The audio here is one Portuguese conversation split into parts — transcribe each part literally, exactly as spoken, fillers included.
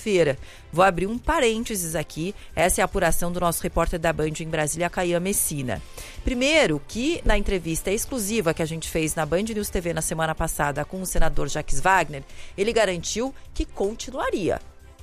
segunda-feira. Vou abrir um parênteses aqui. Essa é a apuração do nosso repórter da Band em Brasília, Caian Messina. Primeiro, que na entrevista exclusiva que a gente fez na Band News T V na semana passada com o senador Jacques Wagner, ele garantiu que continuaria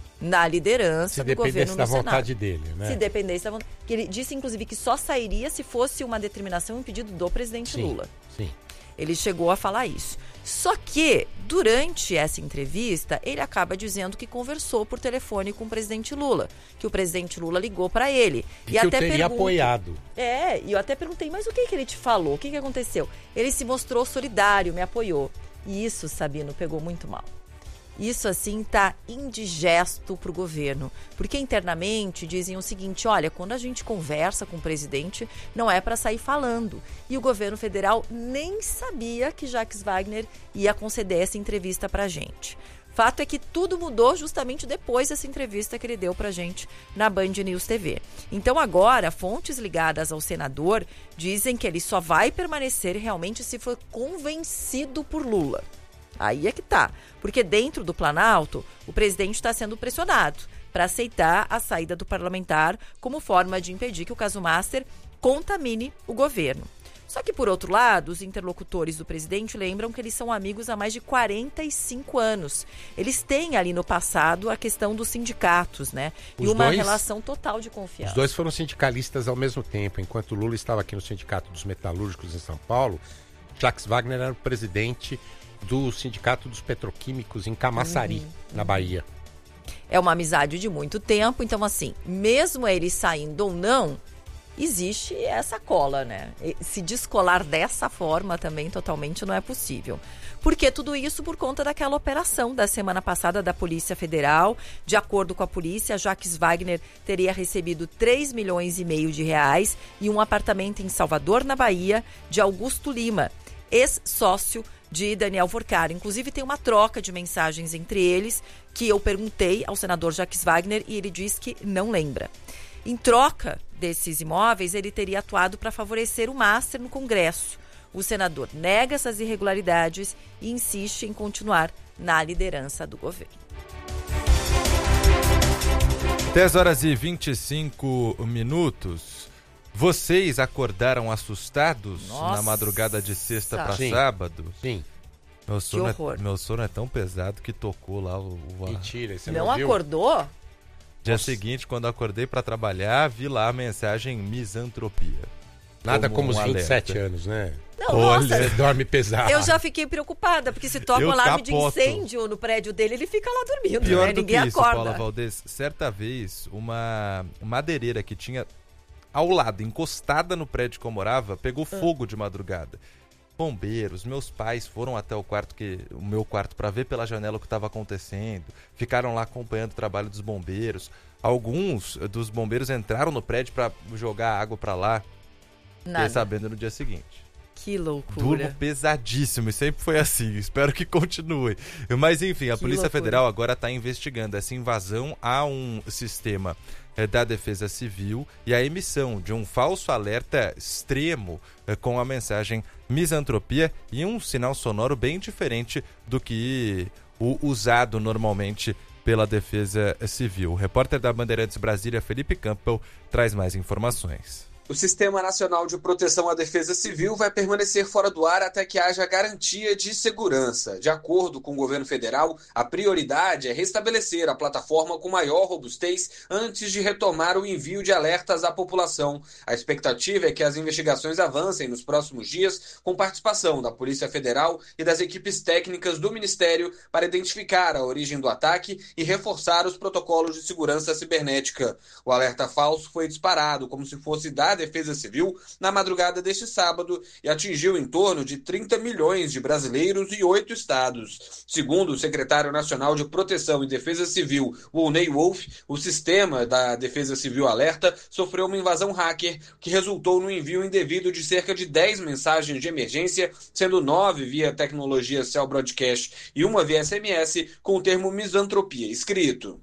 na liderança do governo no Senado. Se dependesse da vontade dele, né? Se dependesse da vontade. Ele disse, inclusive, que só sairia se fosse uma determinação e um pedido do presidente sim, Lula. Sim. Ele chegou a falar isso. Só que, durante essa entrevista, ele acaba dizendo que conversou por telefone com o presidente Lula, que o presidente Lula ligou para ele. E, e que até eu teria pergunto, apoiado. É, e eu até perguntei, mas o que, que ele te falou? O que, que aconteceu? Ele se mostrou solidário, me apoiou. E isso, Sabino, pegou muito mal. Isso, assim, tá indigesto pro governo. Porque internamente dizem o seguinte, olha, quando a gente conversa com o presidente, não é para sair falando. E o governo federal nem sabia que Jacques Wagner ia conceder essa entrevista pra gente. Fato é que tudo mudou justamente depois dessa entrevista que ele deu pra gente na Band News T V. Então agora, fontes ligadas ao senador dizem que ele só vai permanecer realmente se for convencido por Lula. Aí é que tá, porque dentro do Planalto, o presidente está sendo pressionado para aceitar a saída do parlamentar como forma de impedir que o caso Master contamine o governo. Só que, por outro lado, os interlocutores do presidente lembram que eles são amigos há mais de quarenta e cinco anos. Eles têm ali no passado a questão dos sindicatos, né? Os e uma dois, relação total de confiança. Os dois foram sindicalistas ao mesmo tempo. Enquanto Lula estava aqui no Sindicato dos Metalúrgicos em São Paulo, Jacques Wagner era o presidente do Sindicato dos Petroquímicos em Camaçari, uhum, na Bahia. É uma amizade de muito tempo, então assim, mesmo ele saindo ou não, existe essa cola, né? Se descolar dessa forma também totalmente não é possível. Porque tudo isso por conta daquela operação da semana passada da Polícia Federal. De acordo com a polícia, Jacques Wagner teria recebido três milhões e meio de reais e um apartamento em Salvador, na Bahia, de Augusto Lima, ex-sócio de Daniel Forcari. Inclusive tem uma troca de mensagens entre eles que eu perguntei ao senador Jacques Wagner e ele diz que não lembra. Em troca desses imóveis, ele teria atuado para favorecer o Master no Congresso. O senador nega essas irregularidades e insiste em continuar na liderança do governo. dez horas e vinte e cinco minutos. Vocês acordaram assustados Nossa. na madrugada de sexta para Sim. sábado? Sim. Meu sono, Que horror. é, meu sono é tão pesado que tocou lá o... o Mentira, você Não não viu? acordou? Dia Nossa. seguinte, quando eu acordei para trabalhar, vi lá a mensagem misantropia. Nada como, um os vinte e sete alerta. anos, né? Não, Olha. nossa, Você dorme pesado. eu já fiquei preocupada, porque se toca Eu um alarme de capoto. incêndio no prédio dele, ele fica lá dormindo, Pior né? do Ninguém que isso, acorda. Paula Valdez, certa vez, uma madeireira que tinha ao lado, encostada no prédio que eu morava, pegou fogo de madrugada. Bombeiros, meus pais foram até o quarto que o meu quarto para ver pela janela o que estava acontecendo, ficaram lá acompanhando o trabalho dos bombeiros. Alguns dos bombeiros entraram no prédio para jogar água para lá. Nada. Fiquei sabendo no dia seguinte. Que loucura. Durmo pesadíssimo e sempre foi assim, espero que continue. Mas enfim, a Que Polícia loucura. Federal agora está investigando essa invasão a um sistema eh, da Defesa Civil e a emissão de um falso alerta extremo eh, com a mensagem misantropia e um sinal sonoro bem diferente do que o usado normalmente pela Defesa Civil. O repórter da Bandeirantes Brasília, Felipe Campbell, traz mais informações. O Sistema Nacional de Proteção à Defesa Civil vai permanecer fora do ar até que haja garantia de segurança. De acordo com o governo federal, a prioridade é restabelecer a plataforma com maior robustez antes de retomar o envio de alertas à população. A expectativa é que as investigações avancem nos próximos dias com participação da Polícia Federal e das equipes técnicas do Ministério para identificar a origem do ataque e reforçar os protocolos de segurança cibernética. O alerta falso foi disparado como se fosse da Defesa Civil na madrugada deste sábado e atingiu em torno de trinta milhões de brasileiros e oito estados. Segundo o secretário nacional de Proteção e Defesa Civil, Volney Wolff, o sistema da Defesa Civil Alerta sofreu uma invasão hacker que resultou no envio indevido de cerca de dez mensagens de emergência, sendo nove via tecnologia Cell Broadcast e uma via S M S com o termo misantropia escrito.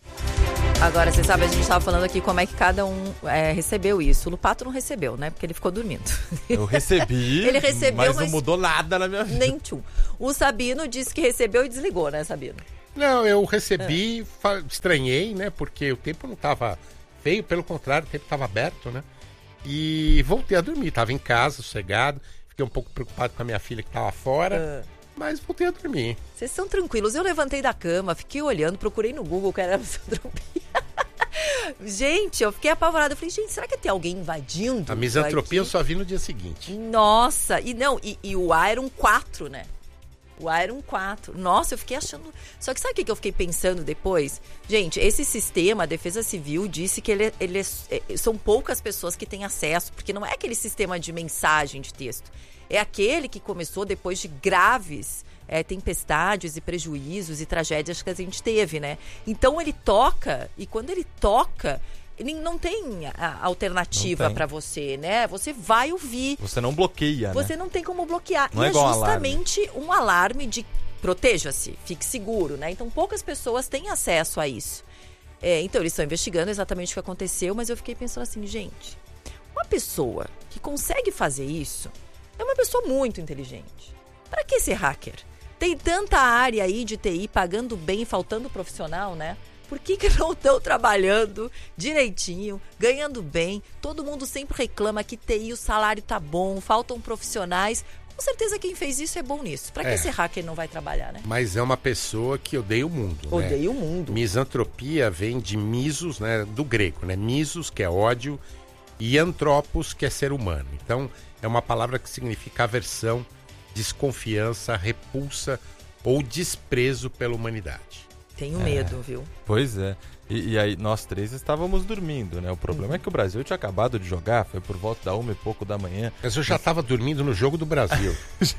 Agora, você sabe, a gente estava falando aqui como é que cada um é, recebeu isso. O Lupato não recebeu, né? Porque ele ficou dormindo. Eu recebi, Ele recebeu, mas não mas mudou nada na minha vida. Nem tchum. O Sabino disse que recebeu e desligou, né, Sabino? Não, eu recebi, fa- estranhei, né? Porque o tempo não estava feio, pelo contrário, o tempo estava aberto, né? E voltei a dormir, estava em casa, sossegado. Fiquei um pouco preocupado com a minha filha que estava fora, Ah. mas voltei a dormir. Vocês são tranquilos. Eu levantei da cama, fiquei olhando, procurei no Google o que era misantropia. Gente, eu fiquei apavorada. Eu falei, gente, será que tem alguém invadindo? A misantropia eu aqui? só vi no dia seguinte. Nossa, e não, e, e o A era um quatro, né? O A era um quatro. Nossa, eu fiquei achando... Só que sabe o que que eu fiquei pensando depois? Gente, esse sistema, a Defesa Civil disse que ele, ele é, são poucas pessoas que têm acesso, porque não é aquele sistema de mensagem de texto. É aquele que começou depois de graves é, tempestades e prejuízos e tragédias que a gente teve, né? Então ele toca, e quando ele toca... Ele não tem a alternativa para você, né? Você vai ouvir. Você não bloqueia, Você né? não tem como bloquear. Não e é é igual justamente alarme. um alarme de proteja-se, fique seguro, né? Então poucas pessoas têm acesso a isso. É, então eles estão investigando exatamente o que aconteceu, mas eu fiquei pensando assim, gente, uma pessoa que consegue fazer isso é uma pessoa muito inteligente. Para que ser hacker? Tem tanta área aí de T I pagando bem e faltando profissional, né? Por que que não estão trabalhando direitinho, ganhando bem? Todo mundo sempre reclama que T I, o salário tá bom, faltam profissionais. Com certeza quem fez isso é bom nisso. Para que É. esse hacker não vai trabalhar, né? Mas é uma pessoa que odeia o mundo, né? Odeia o mundo. Misantropia vem de misos, né, do grego, né? Misos, que é ódio, e antropos, que é ser humano. Então, é uma palavra que significa aversão, desconfiança, repulsa ou desprezo pela humanidade. Tenho medo, viu? Pois é. E, e aí, nós três estávamos dormindo, né? O problema é que o Brasil tinha acabado de jogar, foi por volta da uma e pouco da manhã. Mas eu já estava dormindo no jogo do Brasil.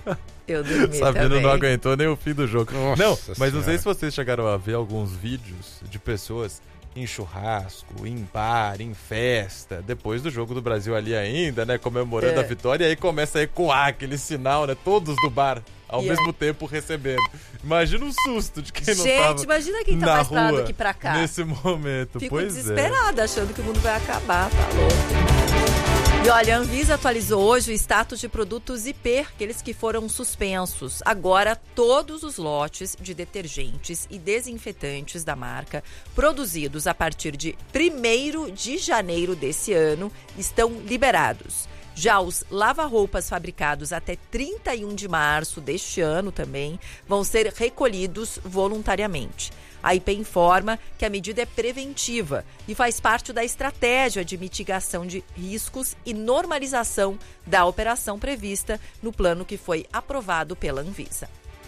Eu dormi Sabino também. não aguentou nem o fim do jogo. Nossa não, mas não Senhora. sei se vocês chegaram a ver alguns vídeos de pessoas em churrasco, em bar, em festa, depois do jogo do Brasil ali ainda, né? Comemorando É. a vitória, e aí começa a ecoar aquele sinal, né? Todos do bar ao E mesmo tempo recebendo. Imagina o susto de quem não Gente, tava imagina quem tá na mais pra lá rua do que pra cá. nesse momento. Fico pois é. desesperada, achando que o mundo vai acabar, tá louco. E olha, a Anvisa atualizou hoje o status de produtos I P, aqueles que foram suspensos. Agora, todos os lotes de detergentes e desinfetantes da marca, produzidos a partir de primeiro de janeiro desse ano, estão liberados. Já os lava-roupas fabricados até trinta e um de março deste ano também vão ser recolhidos voluntariamente. A I P informa que a medida é preventiva e faz parte da estratégia de mitigação de riscos e normalização da operação prevista no plano que foi aprovado pela Anvisa.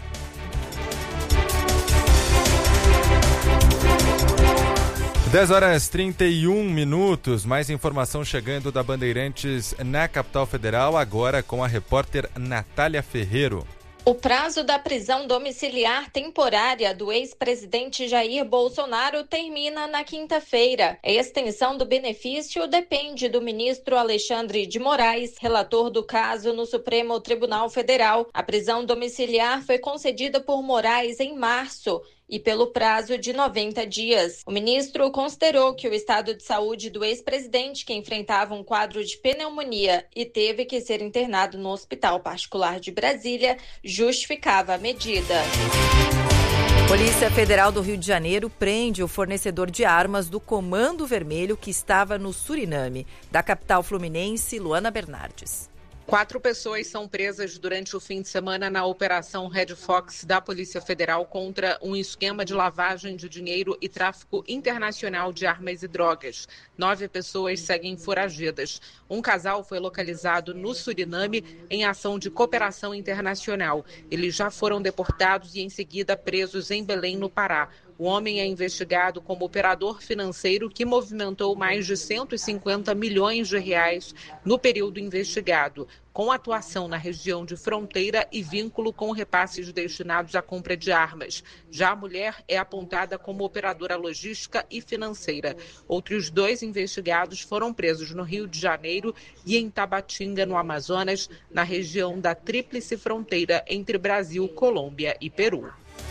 dez horas e trinta e um minutos, mais informação chegando da Bandeirantes na capital federal, agora com a repórter Natália Ferreiro. O prazo da prisão domiciliar temporária do ex-presidente Jair Bolsonaro termina na quinta-feira. A extensão do benefício depende do ministro Alexandre de Moraes, relator do caso no Supremo Tribunal Federal. A prisão domiciliar foi concedida por Moraes em março e pelo prazo de noventa dias. O ministro considerou que o estado de saúde do ex-presidente, que enfrentava um quadro de pneumonia e teve que ser internado no Hospital Particular de Brasília, justificava a medida. Polícia Federal do Rio de Janeiro prende o fornecedor de armas do Comando Vermelho que estava no Suriname. Da capital fluminense, Luana Bernardes. Quatro pessoas são presas durante o fim de semana na Operação Red Fox da Polícia Federal contra um esquema de lavagem de dinheiro e tráfico internacional de armas e drogas. Nove pessoas seguem foragidas. Um casal foi localizado no Suriname em ação de cooperação internacional. Eles já foram deportados e em seguida presos em Belém, no Pará. O homem é investigado como operador financeiro que movimentou mais de cento e cinquenta milhões de reais no período investigado, com atuação na região de fronteira e vínculo com repasses destinados à compra de armas. Já a mulher é apontada como operadora logística e financeira. Outros dois investigados foram presos no Rio de Janeiro e em Tabatinga, no Amazonas, na região da tríplice fronteira entre Brasil, Colômbia e Peru.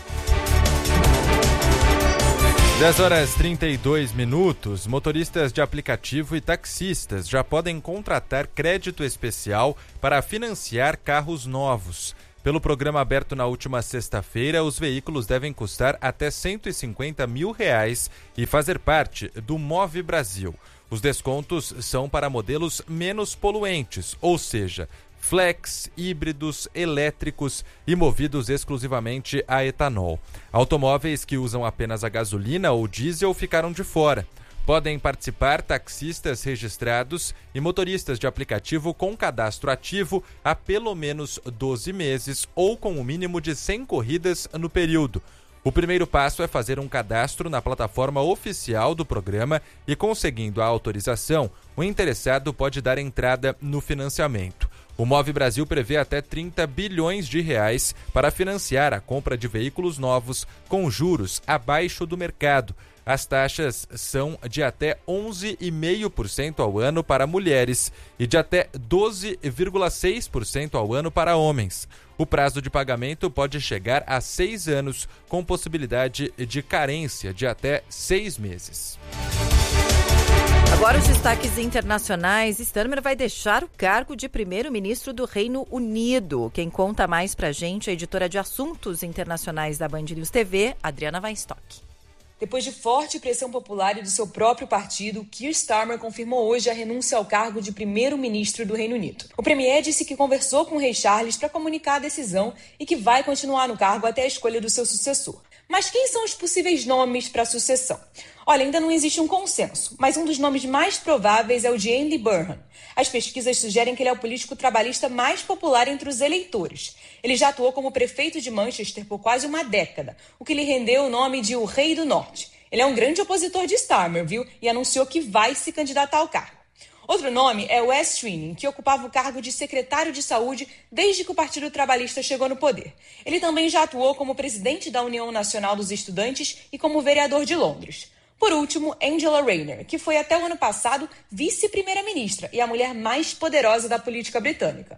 dez horas e trinta e dois minutos, motoristas de aplicativo e taxistas já podem contratar crédito especial para financiar carros novos. Pelo programa aberto na última sexta-feira, os veículos devem custar até cento e cinquenta mil reais e fazer parte do Move Brasil. Os descontos são para modelos menos poluentes, ou seja, flex, híbridos, elétricos e movidos exclusivamente a etanol. Automóveis que usam apenas a gasolina ou diesel ficaram de fora. Podem participar taxistas registrados e motoristas de aplicativo com cadastro ativo há pelo menos doze meses ou com o mínimo de cem corridas no período. O primeiro passo é fazer um cadastro na plataforma oficial do programa e, conseguindo a autorização, o interessado pode dar entrada no financiamento. O Move Brasil prevê até trinta bilhões de reais para financiar a compra de veículos novos com juros abaixo do mercado. As taxas são de até onze vírgula cinco por cento ao ano para mulheres e de até doze vírgula seis por cento ao ano para homens. O prazo de pagamento pode chegar a seis anos, com possibilidade de carência de até seis meses. Agora os destaques internacionais. Starmer vai deixar o cargo de primeiro-ministro do Reino Unido. Quem conta mais pra gente é a editora de assuntos internacionais da Band News T V, Adriana Weinstock. Depois de forte pressão popular e do seu próprio partido, Keir Starmer confirmou hoje a renúncia ao cargo de primeiro-ministro do Reino Unido. O premier disse que conversou com o rei Charles para comunicar a decisão e que vai continuar no cargo até a escolha do seu sucessor. Mas quem são os possíveis nomes para a sucessão? Olha, ainda não existe um consenso, mas um dos nomes mais prováveis é o de Andy Burnham. As pesquisas sugerem que ele é o político trabalhista mais popular entre os eleitores. Ele já atuou como prefeito de Manchester por quase uma década, o que lhe rendeu o nome de o Rei do Norte. Ele é um grande opositor de Starmer, viu? E anunciou que vai se candidatar ao cargo. Outro nome é Wes Streeting, que ocupava o cargo de secretário de saúde desde que o Partido Trabalhista chegou no poder. Ele também já atuou como presidente da União Nacional dos Estudantes e como vereador de Londres. Por último, Angela Rayner, que foi até o ano passado vice-primeira-ministra e a mulher mais poderosa da política britânica.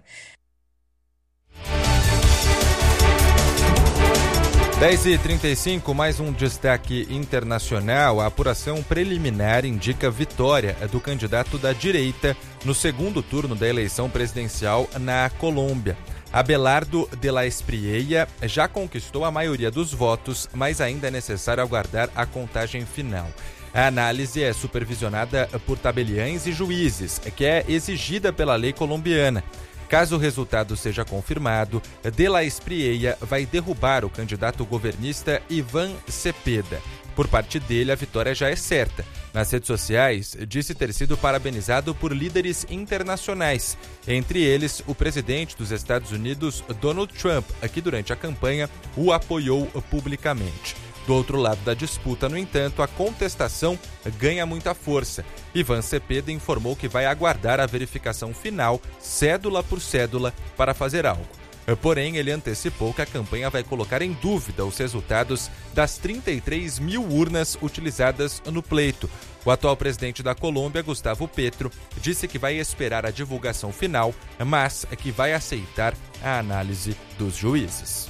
dez e trinta e cinco, mais um destaque internacional. A apuração preliminar indica vitória do candidato da direita no segundo turno da eleição presidencial na Colômbia. Abelardo de la Espriella já conquistou a maioria dos votos, mas ainda é necessário aguardar a contagem final. A análise é supervisionada por tabeliães e juízes, que é exigida pela lei colombiana. Caso o resultado seja confirmado, de la Espriella vai derrubar o candidato governista Iván Cepeda. Por parte dele, a vitória já é certa. Nas redes sociais, disse ter sido parabenizado por líderes internacionais, entre eles o presidente dos Estados Unidos, Donald Trump, que durante a campanha o apoiou publicamente. Do outro lado da disputa, no entanto, a contestação ganha muita força. Iván Cepeda informou que vai aguardar a verificação final, cédula por cédula, para fazer algo. Porém, ele antecipou que a campanha vai colocar em dúvida os resultados das trinta e três mil urnas utilizadas no pleito. O atual presidente da Colômbia, Gustavo Petro, disse que vai esperar a divulgação final, mas que vai aceitar a análise dos juízes.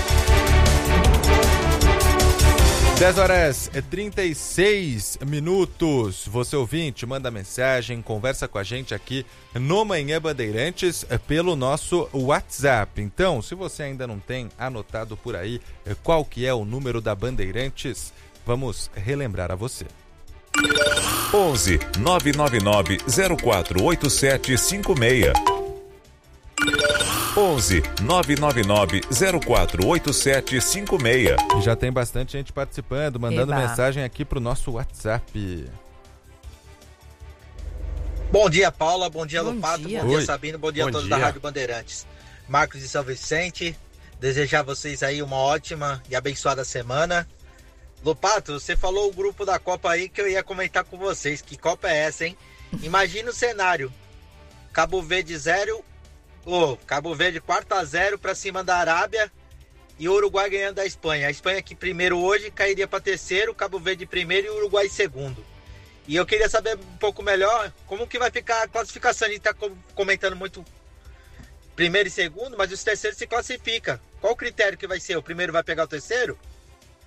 dez horas e trinta e seis minutos. Você ouvinte, manda mensagem, conversa com a gente aqui no Manhã Bandeirantes pelo nosso WhatsApp. Então, se você ainda não tem anotado por aí qual que é o número da Bandeirantes, vamos relembrar a você. onze nove nove nove zero quatro oito sete cinco seis. onze nove nove nove zero quatro oito sete cinco seis. E já tem bastante gente participando, mandando Eba. mensagem aqui pro nosso WhatsApp. Bom dia, Paula. Bom dia, Bom Lupato. dia. Bom dia, Oi. Sabino. Bom dia Bom a todos dia. da Rádio Bandeirantes. Marcos de São Vicente. Desejar vocês aí uma ótima e abençoada semana. Lupato, você falou o grupo da Copa aí que eu ia comentar com vocês. Que Copa é essa, hein? Imagina o cenário. Cabo Verde zero... Oh, Cabo Verde quatro a zero para cima da Arábia e o Uruguai ganhando da Espanha. A Espanha que primeiro hoje cairia para terceiro, Cabo Verde primeiro e o Uruguai segundo. E eu queria saber um pouco melhor como que vai ficar a classificação. A gente está comentando muito primeiro e segundo, mas os terceiros se classificam. Qual o critério que vai ser? O primeiro vai pegar o terceiro?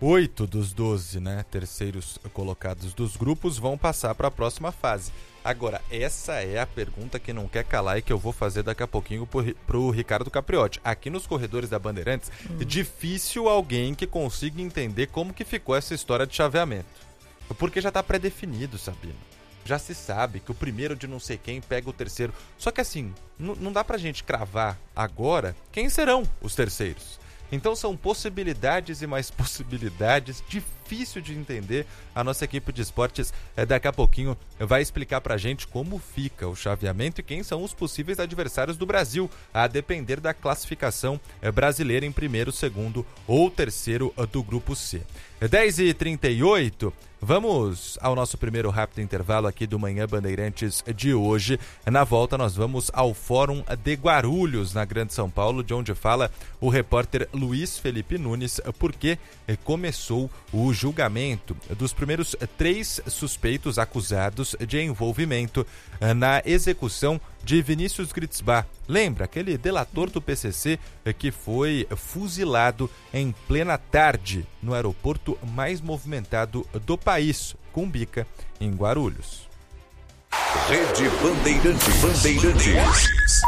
Oito dos doze, né, terceiros colocados dos grupos vão passar para a próxima fase. Agora, essa é a pergunta que não quer calar e que eu vou fazer daqui a pouquinho para o Ricardo Capriotti. Aqui nos corredores da Bandeirantes, hum. é difícil alguém que consiga entender como que ficou essa história de chaveamento. Porque já está pré-definido, Sabino. Já se sabe que o primeiro de não sei quem pega o terceiro. Só que assim, n- não dá pra gente cravar agora quem serão os terceiros. Então são possibilidades e mais possibilidades, difícil de entender. A nossa equipe de esportes é, daqui a pouquinho vai explicar pra gente como fica o chaveamento e quem são os possíveis adversários do Brasil, a depender da classificação é, brasileira em primeiro, segundo ou terceiro do grupo C. dez e trinta e oito, vamos ao nosso primeiro rápido intervalo aqui do Manhã Bandeirantes de hoje. Na volta nós vamos ao Fórum de Guarulhos, na Grande São Paulo, de onde fala o repórter Luiz Felipe Nunes, porque começou o julgamento dos primeiros três suspeitos acusados de envolvimento na execução de Vinícius Gritzbach. Lembra, aquele delator do P C C que foi fuzilado em plena tarde no aeroporto mais movimentado do país, Cumbica, em Guarulhos. Rede Bandeirantes. Bandeirantes.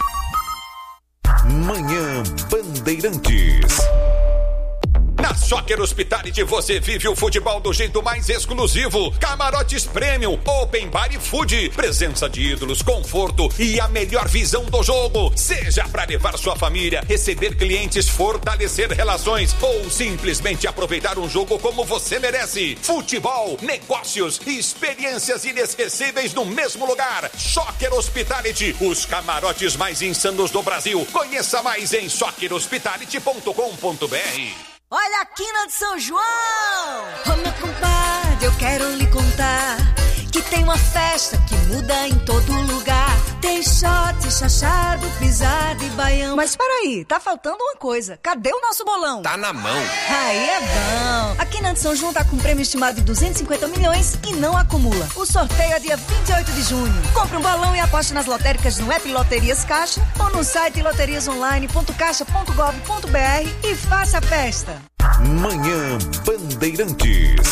Manhã Bandeirantes. Na Soccer Hospitality você vive o futebol do jeito mais exclusivo. Camarotes Premium, Open Bar e Food, presença de ídolos, conforto e a melhor visão do jogo. Seja para levar sua família, receber clientes, fortalecer relações ou simplesmente aproveitar um jogo como você merece. Futebol, negócios e experiências inesquecíveis no mesmo lugar. Soccer Hospitality, os camarotes mais insanos do Brasil. Conheça mais em soccer hospitality ponto com ponto b r. Olha a quina de São João! Ô meu compadre, eu quero lhe contar que tem uma festa que muda em todo lugar. Tem shot, chachado, pisado e baião. Mas peraí, tá faltando uma coisa. Cadê o nosso bolão? Tá na mão. Aí é bom. A quina de São João tá com um prêmio estimado de duzentos e cinquenta milhões e não acumula. O sorteio é dia vinte e oito de junho. Compre um bolão e aposte nas lotéricas no app Loterias Caixa ou no site loterias online ponto caixa ponto gov ponto b r e faça a festa. Manhã Bandeirantes.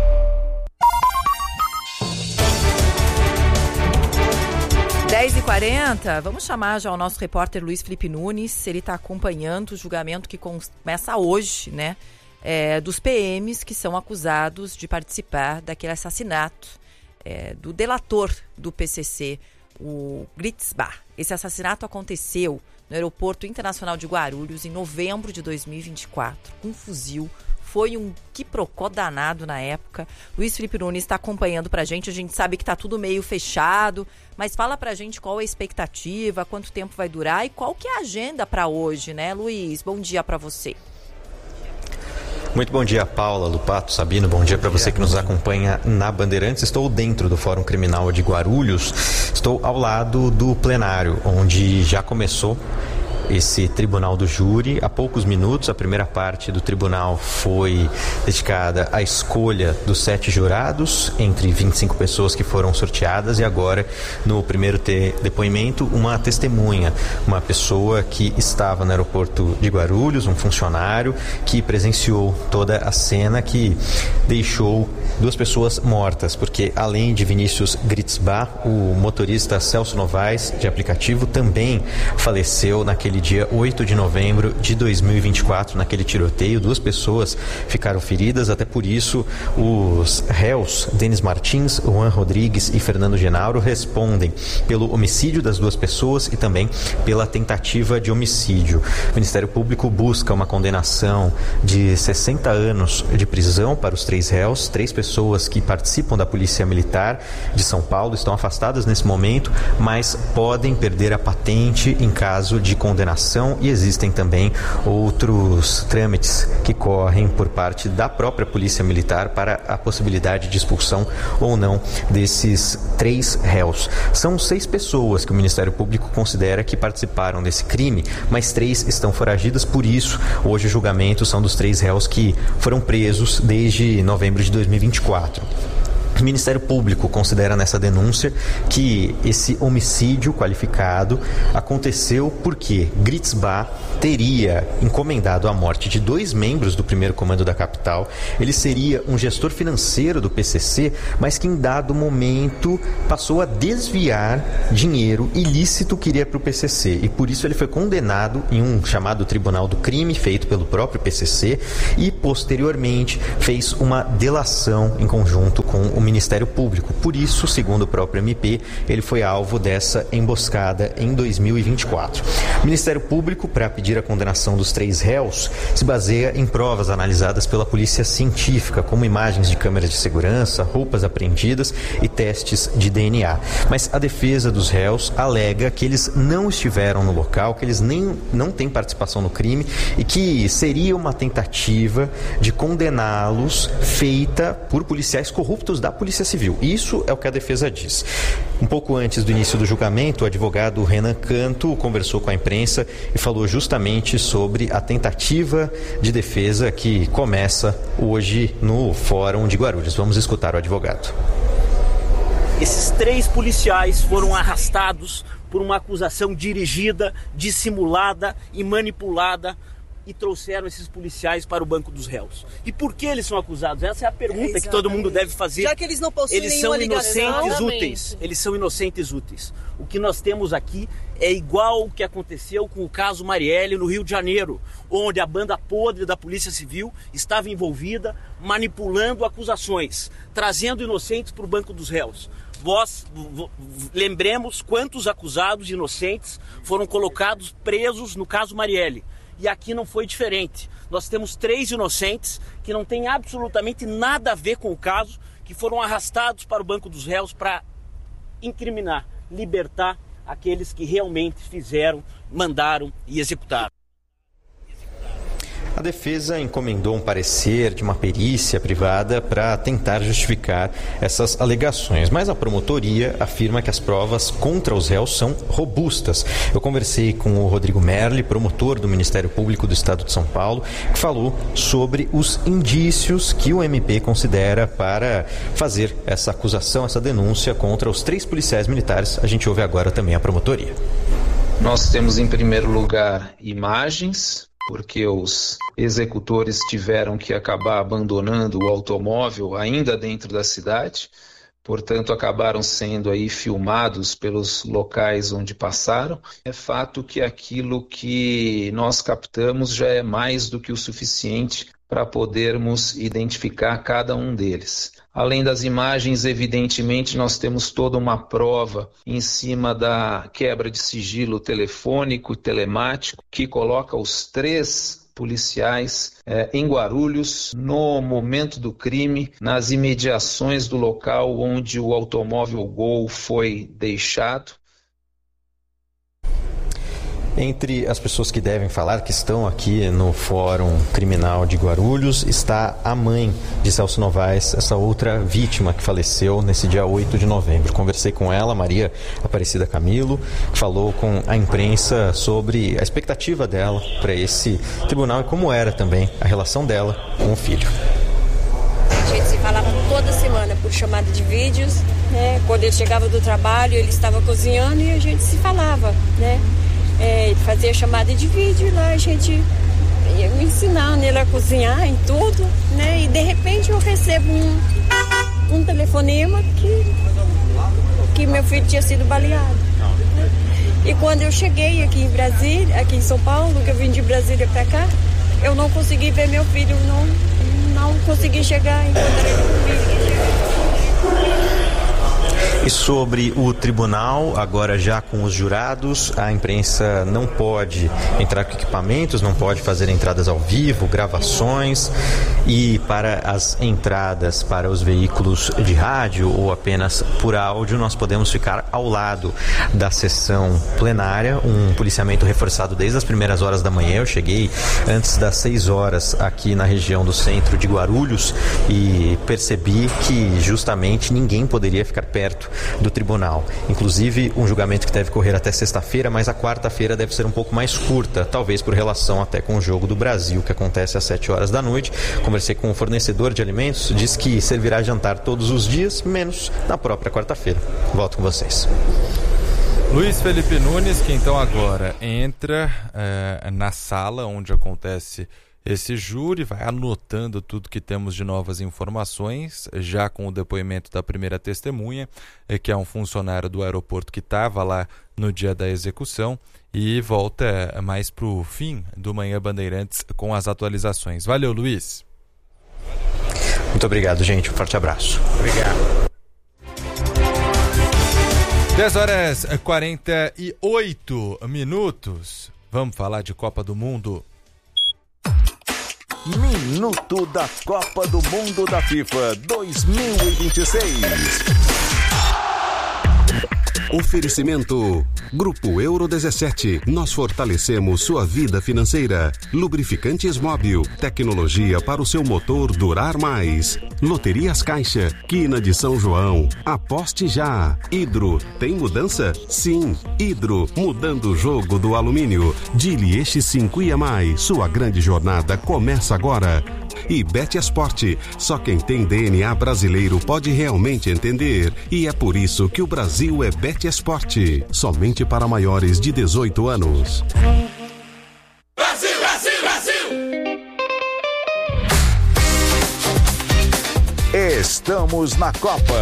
dez e quarenta, vamos chamar já o nosso repórter Luiz Felipe Nunes. Ele está acompanhando o julgamento que começa hoje, né? É, dos P Ms que são acusados de participar daquele assassinato é, do delator do P C C, o Gritzbach. Esse assassinato aconteceu no Aeroporto Internacional de Guarulhos em novembro de dois mil e vinte e quatro, com um fuzil. Foi um quiprocó danado na época. Luiz Felipe Nunes está acompanhando pra gente. A gente sabe que tá tudo meio fechado, mas fala pra gente qual é a expectativa, quanto tempo vai durar e qual que é a agenda para hoje, né, Luiz? Bom dia para você. Muito bom dia, Paula, Lupato, Sabino. Bom dia para você que nos acompanha na Bandeirantes. Estou dentro do Fórum Criminal de Guarulhos. Estou ao lado do plenário, onde já começou esse tribunal do júri. Há poucos minutos, a primeira parte do tribunal foi dedicada à escolha dos sete jurados, entre vinte e cinco pessoas que foram sorteadas, e agora, no primeiro te- depoimento, uma testemunha, uma pessoa que estava no aeroporto de Guarulhos, um funcionário que presenciou toda a cena, que deixou duas pessoas mortas, porque além de Vinícius Gritzbach, o motorista Celso Novaes, de aplicativo, também faleceu naquele dia oito de novembro de dois mil e vinte e quatro, naquele tiroteio. Duas pessoas ficaram feridas, até por isso os réus, Denis Martins, Juan Rodrigues e Fernando Genauro, respondem pelo homicídio das duas pessoas e também pela tentativa de homicídio. O Ministério Público busca uma condenação de sessenta anos de prisão para os três réus. Três pessoas que participam da Polícia Militar de São Paulo estão afastadas nesse momento, mas podem perder a patente em caso de condenação, e existem também outros trâmites que correm por parte da própria Polícia Militar para a possibilidade de expulsão ou não desses três réus. São seis pessoas que o Ministério Público considera que participaram desse crime, mas três estão foragidas, por isso hoje o julgamento são dos três réus que foram presos desde novembro de dois mil e vinte e quatro. O Ministério Público considera nessa denúncia que esse homicídio qualificado aconteceu porque Gritzbach teria encomendado a morte de dois membros do primeiro comando da capital. Ele seria um gestor financeiro do P C C, mas que em dado momento passou a desviar dinheiro ilícito que iria para o P C C. E por isso ele foi condenado em um chamado Tribunal do Crime, feito pelo próprio P C C, e posteriormente fez uma delação em conjunto com o Ministério Público. Por isso, segundo o próprio M P, ele foi alvo dessa emboscada em dois mil e vinte e quatro. O Ministério Público, para pedir a condenação dos três réus, se baseia em provas analisadas pela polícia científica, como imagens de câmeras de segurança, roupas apreendidas e testes de D N A. Mas a defesa dos réus alega que eles não estiveram no local, que eles nem, não têm participação no crime e que seria uma tentativa de condená-los feita por policiais corruptos da Polícia Civil. Isso é o que a defesa diz. Um pouco antes do início do julgamento, o advogado Renan Canto conversou com a imprensa e falou justamente sobre a tentativa de defesa que começa hoje no Fórum de Guarulhos. Vamos escutar o advogado. Esses três policiais foram arrastados por uma acusação dirigida, dissimulada e manipulada, e trouxeram esses policiais para o banco dos réus. E por que eles são acusados? Essa é a pergunta é, que todo mundo deve fazer. Já que eles não possuem eles nenhuma são inocentes ligação. úteis. Eles são inocentes úteis. O que nós temos aqui é igual o que aconteceu com o caso Marielle no Rio de Janeiro, onde a banda podre da Polícia Civil estava envolvida, manipulando acusações, trazendo inocentes para o banco dos réus. Nós lembremos quantos acusados inocentes foram colocados presos no caso Marielle. E aqui não foi diferente. Nós temos três inocentes que não têm absolutamente nada a ver com o caso, que foram arrastados para o banco dos réus para incriminar, libertar aqueles que realmente fizeram, mandaram e executaram. A defesa encomendou um parecer de uma perícia privada para tentar justificar essas alegações, mas a promotoria afirma que as provas contra os réus são robustas. Eu conversei com o Rodrigo Merli, promotor do Ministério Público do Estado de São Paulo, que falou sobre os indícios que o M P considera para fazer essa acusação, essa denúncia contra os três policiais militares. A gente ouve agora também a promotoria. Nós temos, em primeiro lugar, imagens, porque os executores tiveram que acabar abandonando o automóvel ainda dentro da cidade, portanto acabaram sendo aí filmados pelos locais onde passaram. É fato que aquilo que nós captamos já é mais do que o suficiente para podermos identificar cada um deles. Além das imagens, evidentemente, nós temos toda uma prova em cima da quebra de sigilo telefônico e telemático que coloca os três policiais eh, em Guarulhos no momento do crime, nas imediações do local onde o automóvel Gol foi deixado. Entre as pessoas que devem falar, que estão aqui no Fórum Criminal de Guarulhos, está a mãe de Celso Novaes, essa outra vítima que faleceu nesse dia oito de novembro. Conversei com ela, Maria Aparecida Camilo, que falou com a imprensa sobre a expectativa dela para esse tribunal e como era também a relação dela com o filho. A gente se falava toda semana por chamada de vídeos, né? Quando ele chegava do trabalho, ele estava cozinhando e a gente se falava, né? É, ele fazia chamada de vídeo e lá a gente ia me ensinando ele a cozinhar em tudo, né? E de repente eu recebo um, um telefonema que, que meu filho tinha sido baleado. Né? E quando eu cheguei aqui em Brasília, aqui em São Paulo, que eu vim de Brasília para cá, eu não consegui ver meu filho, não, não consegui chegar e encontrar ele comigo. E sobre o tribunal, agora já com os jurados, a imprensa não pode entrar com equipamentos, não pode fazer entradas ao vivo, gravações, e para as entradas para os veículos de rádio ou apenas por áudio, nós podemos ficar ao lado da sessão plenária, um policiamento reforçado desde as primeiras horas da manhã. Eu cheguei antes das seis horas aqui na região do centro de Guarulhos e percebi que justamente ninguém poderia ficar perto do tribunal. Inclusive, um julgamento que deve correr até sexta-feira, mas a quarta-feira deve ser um pouco mais curta, talvez por relação até com o Jogo do Brasil, que acontece às sete horas da noite. Conversei com o fornecedor de alimentos, disse que servirá jantar todos os dias, menos na própria quarta-feira. Volto com vocês. Luiz Felipe Nunes, que então agora entra eh, na sala onde acontece esse júri, vai anotando tudo que temos de novas informações, já com o depoimento da primeira testemunha, eh, que é um funcionário do aeroporto que estava lá no dia da execução, e volta mais para o fim do Manhã Bandeirantes com as atualizações. Valeu, Luiz. Muito obrigado, gente. Um forte abraço. Obrigado. dez horas e quarenta e oito minutos. Vamos falar de Copa do Mundo. Minuto da Copa do Mundo da FIFA dois mil e vinte e seis. Oferecimento Grupo Euro dezessete. Nós fortalecemos sua vida financeira. Lubrificantes Móbil. Tecnologia para o seu motor durar mais. Loterias Caixa. Quina de São João. Aposte já. Hidro. Tem mudança? Sim. Hidro. Mudando o jogo do alumínio. Dili Eixi cinco e mais. Sua grande jornada começa agora. E Betesport, só quem tem D N A brasileiro pode realmente entender. E é por isso que o Brasil é Betesport, somente para maiores de dezoito anos. Brasil, Brasil, Brasil! Estamos na Copa.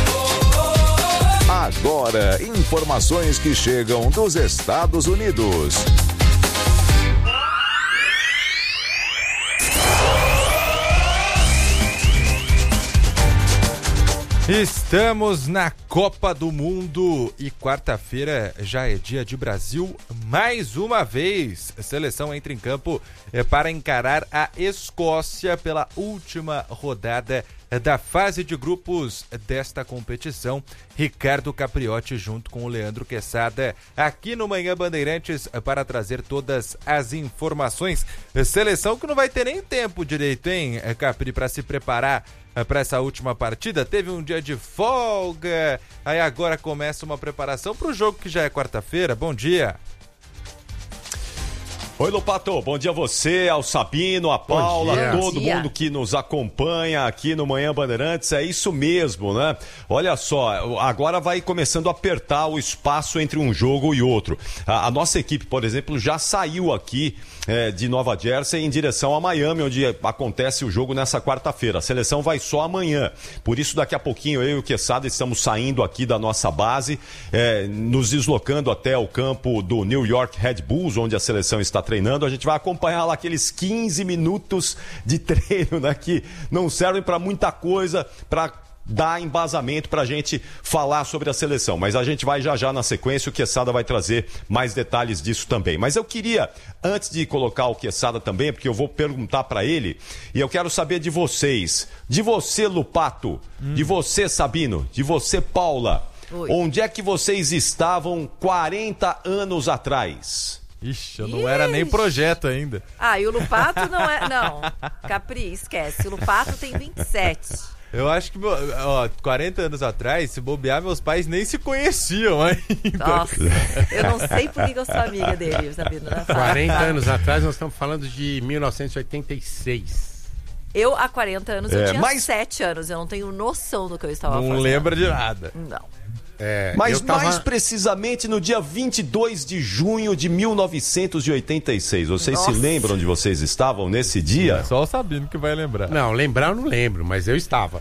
Agora, informações que chegam dos Estados Unidos. Estamos na Copa do Mundo e quarta-feira já é dia de Brasil mais uma vez. A seleção entra em campo para encarar a Escócia pela última rodada da fase de grupos desta competição. Ricardo Capriotti junto com o Leandro Quesada aqui no Manhã Bandeirantes para trazer todas as informações. Seleção que não vai ter nem tempo direito, hein, Capri, para se preparar para essa última partida. Teve um dia de folga, aí agora começa uma preparação para o jogo que já é quarta-feira. Bom dia. Oi, Lopato, bom dia a você, ao Sabino, a Paula, todo mundo que nos acompanha aqui no Manhã Bandeirantes. É isso mesmo, né? Olha só, agora vai começando a apertar o espaço entre um jogo e outro. A, a nossa equipe, por exemplo, já saiu aqui é, de Nova Jersey em direção a Miami, onde acontece o jogo nessa quarta-feira. A seleção vai só amanhã. Por isso, daqui a pouquinho, eu e o Quesada estamos saindo aqui da nossa base, é, nos deslocando até o campo do New York Red Bulls, onde a seleção está treinando. A gente vai acompanhar lá aqueles quinze minutos de treino, né, que não servem para muita coisa, para dar embasamento para a gente falar sobre a seleção. Mas a gente vai já já na sequência, o Quesada vai trazer mais detalhes disso também. Mas eu queria, antes de colocar o Quesada também, porque eu vou perguntar para ele, e eu quero saber de vocês, de você, Lupato, hum. de você, Sabino, de você, Paula, Oi. Onde é que vocês estavam quarenta anos atrás? Ixi, eu não Ixi. era nem projeto ainda. Ah, e o Lupato não é... Não, Capri, esquece. O Lupato tem vinte e sete. Eu acho que, ó, quarenta anos atrás, se bobear, meus pais nem se conheciam ainda. Nossa, eu não sei por que eu sou amiga dele, sabendo? quarenta anos atrás, nós estamos falando de mil novecentos e oitenta e seis. Eu, há quarenta anos, eu É, tinha mas- sete anos. Eu não tenho noção do que eu estava Não fazendo. lembra de nada. Não. É, Mas eu tava- mais precisamente no dia vinte e dois de junho de mil novecentos e oitenta e seis. Vocês Nossa. se lembram onde vocês estavam nesse dia? Só o Sabino que vai lembrar. Não, lembrar eu não lembro, mas eu estava.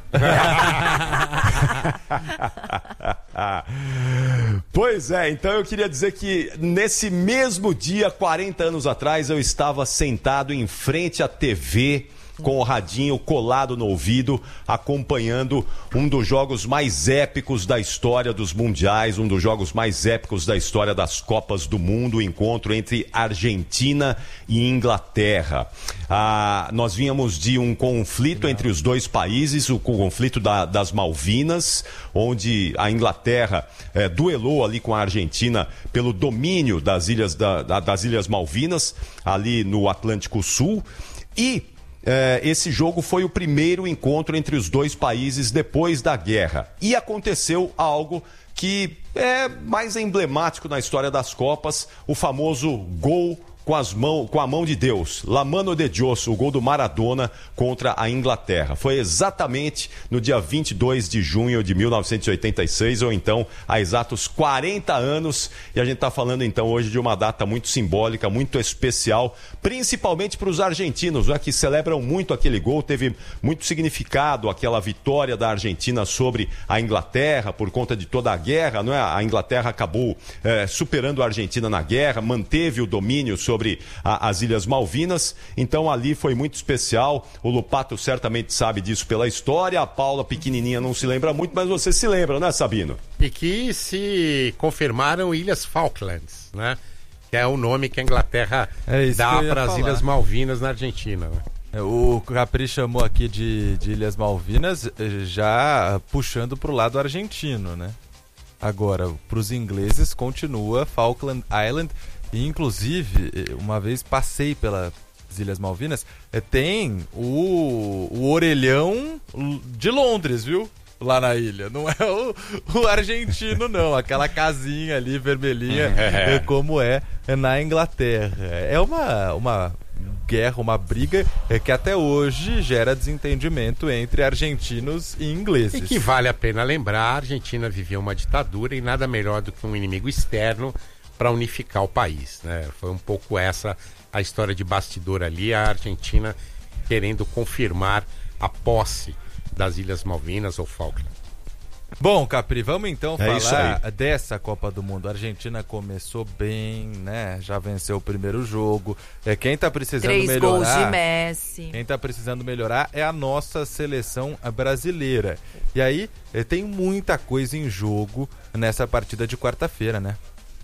Pois é, então eu queria dizer que nesse mesmo dia, quarenta anos atrás, eu estava sentado em frente à T V com o radinho colado no ouvido, acompanhando um dos jogos mais épicos da história dos mundiais, um dos jogos mais épicos da história das Copas do Mundo, o encontro entre Argentina e Inglaterra. Ah, nós vínhamos de um conflito entre os dois países, o conflito da- das Malvinas, onde a Inglaterra eh, duelou ali com a Argentina pelo domínio das ilhas, da- da- das ilhas Malvinas, ali no Atlântico Sul, e eh, esse jogo foi o primeiro encontro entre os dois países depois da guerra. E aconteceu algo que é mais emblemático na história das Copas, o famoso gol com, as mão, com a mão de Deus, La Mano de Dios, o gol do Maradona contra a Inglaterra. Foi exatamente no dia vinte e dois de junho de mil novecentos e oitenta e seis, ou então há exatos quarenta anos, e a gente está falando então hoje de uma data muito simbólica, muito especial, principalmente para os argentinos, né, que celebram muito aquele gol. Teve muito significado aquela vitória da Argentina sobre a Inglaterra por conta de toda a guerra, não é? A Inglaterra acabou é, superando a Argentina na guerra, manteve o domínio sobre sobre a, as Ilhas Malvinas, então ali foi muito especial. O Lupato certamente sabe disso pela história, a Paula pequenininha não se lembra muito, mas você se lembra, né, Sabino? E que se confirmaram Ilhas Falklands, né? Que é o nome que a Inglaterra é dá para as Ilhas Malvinas na Argentina, né? O Capri chamou aqui de, de Ilhas Malvinas, já puxando para o lado argentino, né? Agora, para os ingleses, continua Falkland Island. E, inclusive, uma vez passei pelas Ilhas Malvinas, tem o, o orelhão de Londres, viu? Lá na ilha. Não é o, o argentino, não. Aquela casinha ali, vermelhinha, é. como é na Inglaterra. É uma, uma guerra, uma briga que até hoje gera desentendimento entre argentinos e ingleses. E que vale a pena lembrar, a Argentina vivia uma ditadura e nada melhor do que um inimigo externo para unificar o país, né? Foi um pouco essa a história de bastidor ali, a Argentina querendo confirmar a posse das Ilhas Malvinas ou Falkland. Bom, Capri, vamos então é falar dessa Copa do Mundo. A Argentina começou bem, né? Já venceu o primeiro jogo. É, quem tá precisando Três melhorar... gols de Messi. Quem tá precisando melhorar é a nossa seleção brasileira. E aí, tem muita coisa em jogo nessa partida de quarta-feira, né?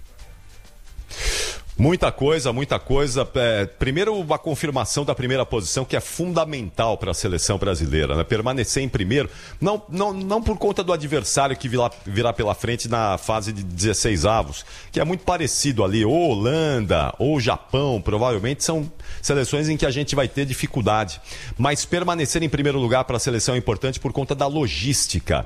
Muita coisa, muita coisa. É, primeiro, a confirmação da primeira posição, que é fundamental para a seleção brasileira, né? Permanecer em primeiro, não, não, não por conta do adversário que virá, virá pela frente na fase de dezesseis avos, que é muito parecido ali, ou Holanda, ou Japão, provavelmente são seleções em que a gente vai ter dificuldade. Mas permanecer em primeiro lugar para a seleção é importante por conta da logística.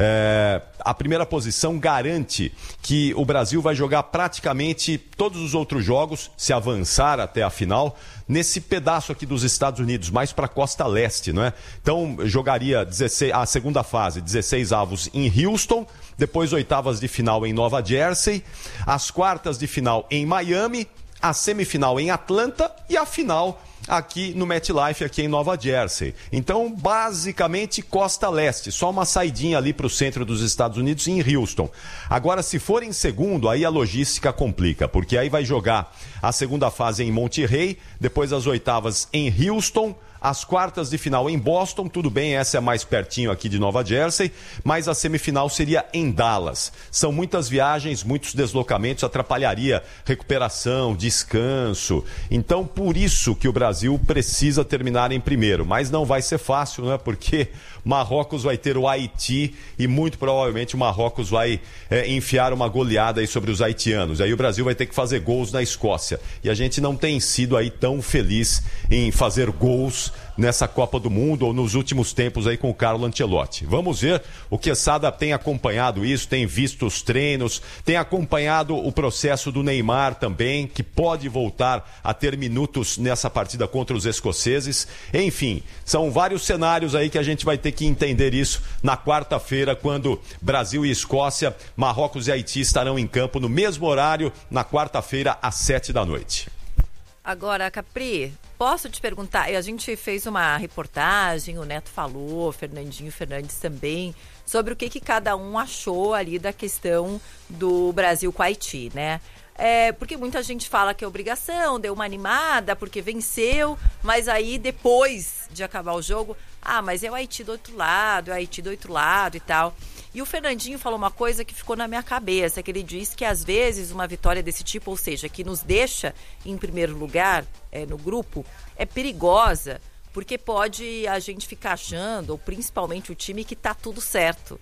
É, a primeira posição garante que o Brasil vai jogar praticamente todos os outros jogos, se avançar até a final, nesse pedaço aqui dos Estados Unidos, mais para a costa leste, não é? Então, jogaria dezesseis, a segunda fase, dezesseis avos em Houston, depois oitavas de final em Nova Jersey, as quartas de final em Miami, a semifinal em Atlanta e a final aqui no MetLife, aqui em Nova Jersey. Então, basicamente, costa leste, só uma saidinha ali para o centro dos Estados Unidos, em Houston. Agora, se for em segundo, aí a logística complica, porque aí vai jogar a segunda fase em Monterrey, depois as oitavas em Houston, as quartas de final em Boston, tudo bem, essa é mais pertinho aqui de Nova Jersey, mas a semifinal seria em Dallas. São muitas viagens, muitos deslocamentos, atrapalharia recuperação, descanso. Então, por isso que o Brasil precisa terminar em primeiro, mas não vai ser fácil, né? Porque Marrocos vai ter o Haiti e muito provavelmente o Marrocos vai é, enfiar uma goleada aí sobre os haitianos. Aí o Brasil vai ter que fazer gols na Escócia. E a gente não tem sido aí tão feliz em fazer gols nessa Copa do Mundo ou nos últimos tempos aí com o Carlo Ancelotti. Vamos ver, o Quesada tem acompanhado isso, tem visto os treinos, tem acompanhado o processo do Neymar também, que pode voltar a ter minutos nessa partida contra os escoceses. Enfim, são vários cenários aí que a gente vai ter que entender isso na quarta-feira, quando Brasil e Escócia, Marrocos e Haiti estarão em campo no mesmo horário, na quarta-feira, às sete da noite. Agora, Capri, posso te perguntar, a gente fez uma reportagem, o Neto falou, o Fernandinho Fernandes também, sobre o que, que cada um achou ali da questão do Brasil com o Haiti, né? É, porque muita gente fala que é obrigação, deu uma animada porque venceu, mas aí depois de acabar o jogo, ah, mas é o Haiti do outro lado, é o Haiti do outro lado e tal. E o Fernandinho falou uma coisa que ficou na minha cabeça, que ele diz que às vezes uma vitória desse tipo, ou seja, que nos deixa em primeiro lugar é, no grupo, é perigosa, porque pode a gente ficar achando, ou principalmente o time, que tá tudo certo.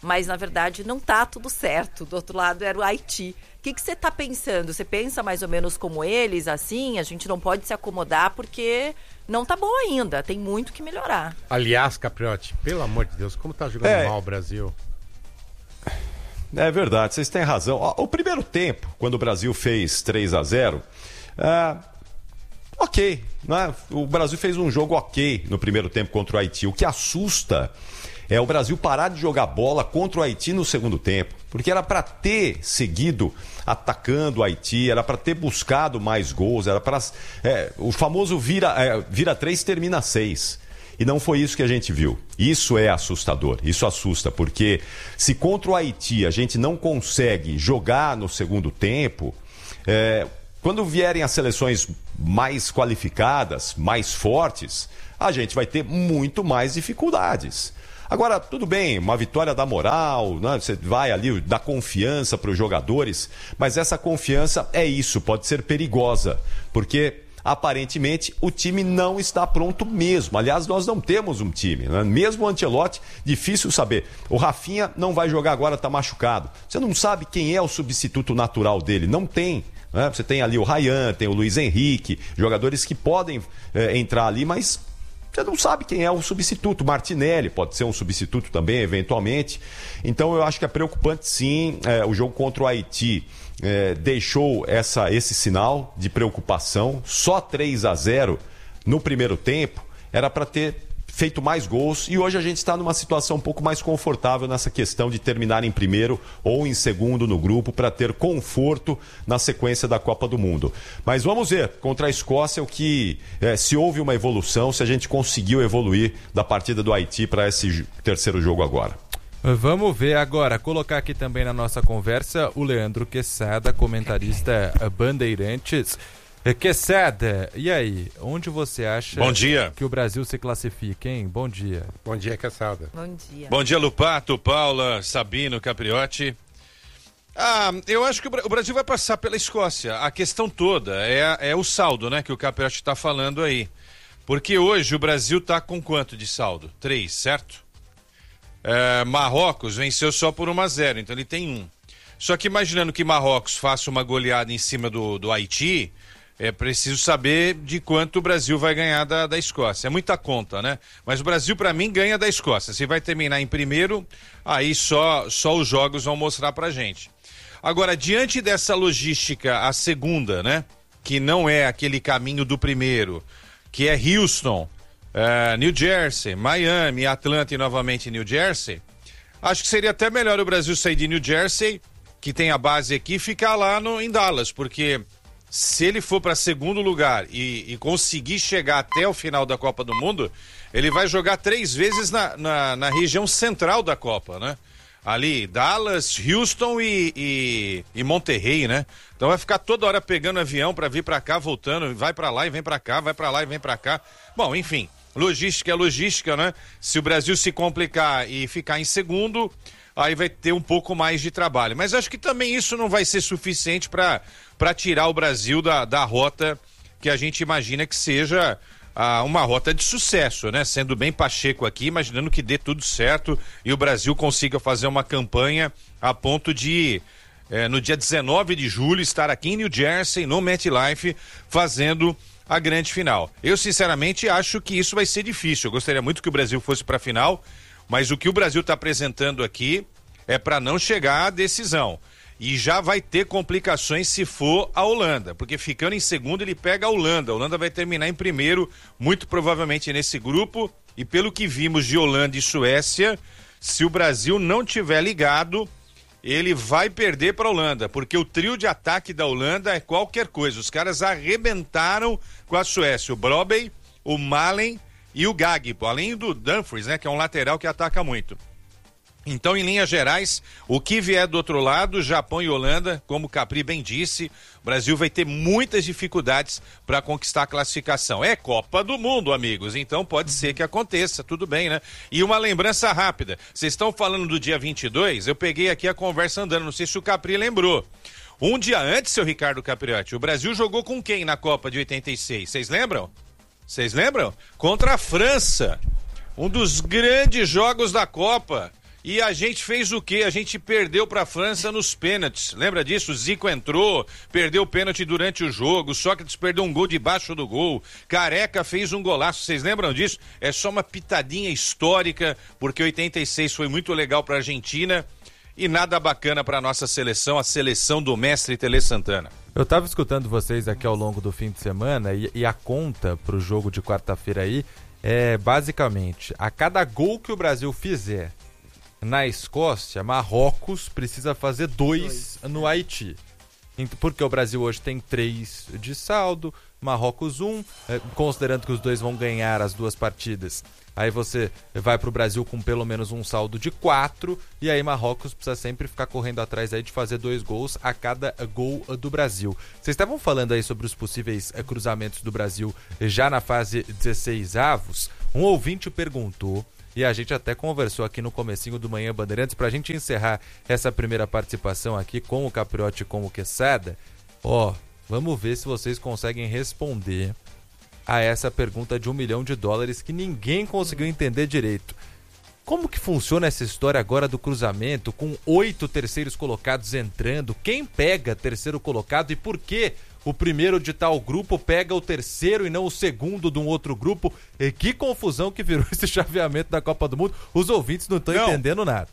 mas na verdade não tá tudo certo. Do outro lado era o Haiti. O que que você tá pensando? Você pensa mais ou menos como eles, assim? A gente não pode se acomodar porque não tá bom ainda. Tem muito que melhorar. Aliás, Capriotti, pelo amor de Deus, como tá jogando É. mal o Brasil? É verdade, vocês têm razão. Ó, o primeiro tempo, quando o Brasil fez três a zero, é, ok, né? O Brasil fez um jogo ok no primeiro tempo contra o Haiti. O que assusta é o Brasil parar de jogar bola contra o Haiti no segundo tempo, porque era para ter seguido atacando o Haiti, era para ter buscado mais gols, era para é, o famoso vira, é, vira três, termina seis. E não foi isso que a gente viu. Isso é assustador, isso assusta, porque se contra o Haiti a gente não consegue jogar no segundo tempo, é, quando vierem as seleções mais qualificadas, mais fortes, a gente vai ter muito mais dificuldades. Agora, tudo bem, uma vitória dá moral, né? Você vai ali, dá confiança para os jogadores, mas essa confiança é isso, pode ser perigosa, porque aparentemente o time não está pronto mesmo. Aliás, nós não temos um time, né? Mesmo o Ancelotti, difícil saber. O Rafinha não vai jogar agora, está machucado. Você não sabe quem é o substituto natural dele, não tem. Né? Você tem ali o Ryan, tem o Luiz Henrique, jogadores que podem é, entrar ali, mas você não sabe quem é o substituto. Martinelli pode ser um substituto também, eventualmente. Então eu acho que é preocupante sim. É, o jogo contra o Haiti é, deixou essa, esse sinal de preocupação. Só três a zero no primeiro tempo era para ter feito mais gols, e hoje a gente está numa situação um pouco mais confortável nessa questão de terminar em primeiro ou em segundo no grupo para ter conforto na sequência da Copa do Mundo. Mas vamos ver, contra a Escócia, o que é, se houve uma evolução, se a gente conseguiu evoluir da partida do Haiti para esse terceiro jogo agora. Vamos ver agora, colocar aqui também na nossa conversa o Leandro Quesada, comentarista Bandeirantes. Quesada, e aí, onde você acha Bom dia. que o Brasil se classifica, hein? Bom dia. Bom dia, Quesada. Bom dia. Bom dia, Lupato, Paula, Sabino, Capriotti. Ah, eu acho que o Brasil vai passar pela Escócia. A questão toda é, é o saldo, né, que o Capriotti está falando aí. Porque hoje o Brasil está com quanto de saldo? Três, certo? É, Marrocos venceu só por um a zero, então ele tem um. Só que imaginando que Marrocos faça uma goleada em cima do, do Haiti, é preciso saber de quanto o Brasil vai ganhar da, da Escócia. É muita conta, né? Mas o Brasil, para mim, ganha da Escócia. Se vai terminar em primeiro, aí só, só os jogos vão mostrar pra gente. Agora, diante dessa logística, a segunda, né? Que não é aquele caminho do primeiro, que é Houston, uh, New Jersey, Miami, Atlanta e novamente New Jersey, acho que seria até melhor o Brasil sair de New Jersey, que tem a base aqui, e ficar lá no, em Dallas, porque se ele for para segundo lugar e, e conseguir chegar até o final da Copa do Mundo, ele vai jogar três vezes na, na, na região central da Copa, né? Ali, Dallas, Houston e, e, e Monterrey, né? Então vai ficar toda hora pegando avião para vir para cá, voltando, vai para lá e vem para cá, vai para lá e vem para cá. Bom, enfim, logística é logística, né? Se o Brasil se complicar e ficar em segundo, aí vai ter um pouco mais de trabalho. Mas acho que também isso não vai ser suficiente para para tirar o Brasil da, da rota que a gente imagina que seja ah, uma rota de sucesso, né? Sendo bem Pacheco aqui, imaginando que dê tudo certo e o Brasil consiga fazer uma campanha a ponto de, eh, no dia dezenove de julho, estar aqui em New Jersey, no MetLife, fazendo a grande final. Eu, sinceramente, acho que isso vai ser difícil. Eu gostaria muito que o Brasil fosse para a final, mas o que o Brasil está apresentando aqui é para não chegar à decisão. E já vai ter complicações se for a Holanda, porque ficando em segundo ele pega a Holanda. A Holanda vai terminar em primeiro, muito provavelmente nesse grupo. E pelo que vimos de Holanda e Suécia, se o Brasil não tiver ligado, ele vai perder para a Holanda, porque o trio de ataque da Holanda é qualquer coisa. Os caras arrebentaram com a Suécia, o Brobey, o Malen e o Gagpo, além do Dumfries, né, que é um lateral que ataca muito. Então, em linhas gerais, o que vier do outro lado, Japão e Holanda, como o Capri bem disse, o Brasil vai ter muitas dificuldades para conquistar a classificação. É Copa do Mundo, amigos, então pode ser que aconteça, tudo bem, né? E uma lembrança rápida, vocês estão falando do dia vinte e dois, eu peguei aqui a conversa andando, não sei se o Capri lembrou. Um dia antes, seu Ricardo Capriotti, o Brasil jogou com quem na Copa de oitenta e seis? Vocês lembram? Vocês lembram? Contra a França, um dos grandes jogos da Copa, E a gente fez o quê? A gente perdeu para a França nos pênaltis. Lembra disso? O Zico entrou, perdeu o pênalti durante o jogo, o Sócrates perdeu um gol debaixo do gol, Careca fez um golaço. Vocês lembram disso? É só uma pitadinha histórica, porque oitenta e seis foi muito legal para a Argentina e nada bacana para a nossa seleção, a seleção do mestre Tele Santana. Eu tava escutando vocês aqui ao longo do fim de semana e, e a conta pro jogo de quarta-feira aí é basicamente, a cada gol que o Brasil fizer na Escócia, Marrocos precisa fazer dois, dois. no Haiti. Porque o Brasil hoje tem três de saldo, Marrocos um, considerando que os dois vão ganhar as duas partidas. Aí você vai pro Brasil com pelo menos um saldo de quatro, e aí Marrocos precisa sempre ficar correndo atrás aí de fazer dois gols a cada gol do Brasil. Vocês estavam falando aí sobre os possíveis cruzamentos do Brasil já na fase dezesseis avos. Um ouvinte perguntou, e a gente até conversou aqui no comecinho do Manhã Bandeirantes, pra gente encerrar essa primeira participação aqui com o Capriotti e com o Quesada. Ó, vamos ver se vocês conseguem responder a essa pergunta de um milhão de dólares que ninguém conseguiu entender direito. Como que funciona essa história agora do cruzamento, com oito terceiros colocados entrando? Quem pega terceiro colocado e por que o primeiro de tal grupo pega o terceiro e não o segundo de um outro grupo? E que confusão que virou esse chaveamento da Copa do Mundo. Os ouvintes não estão entendendo nada.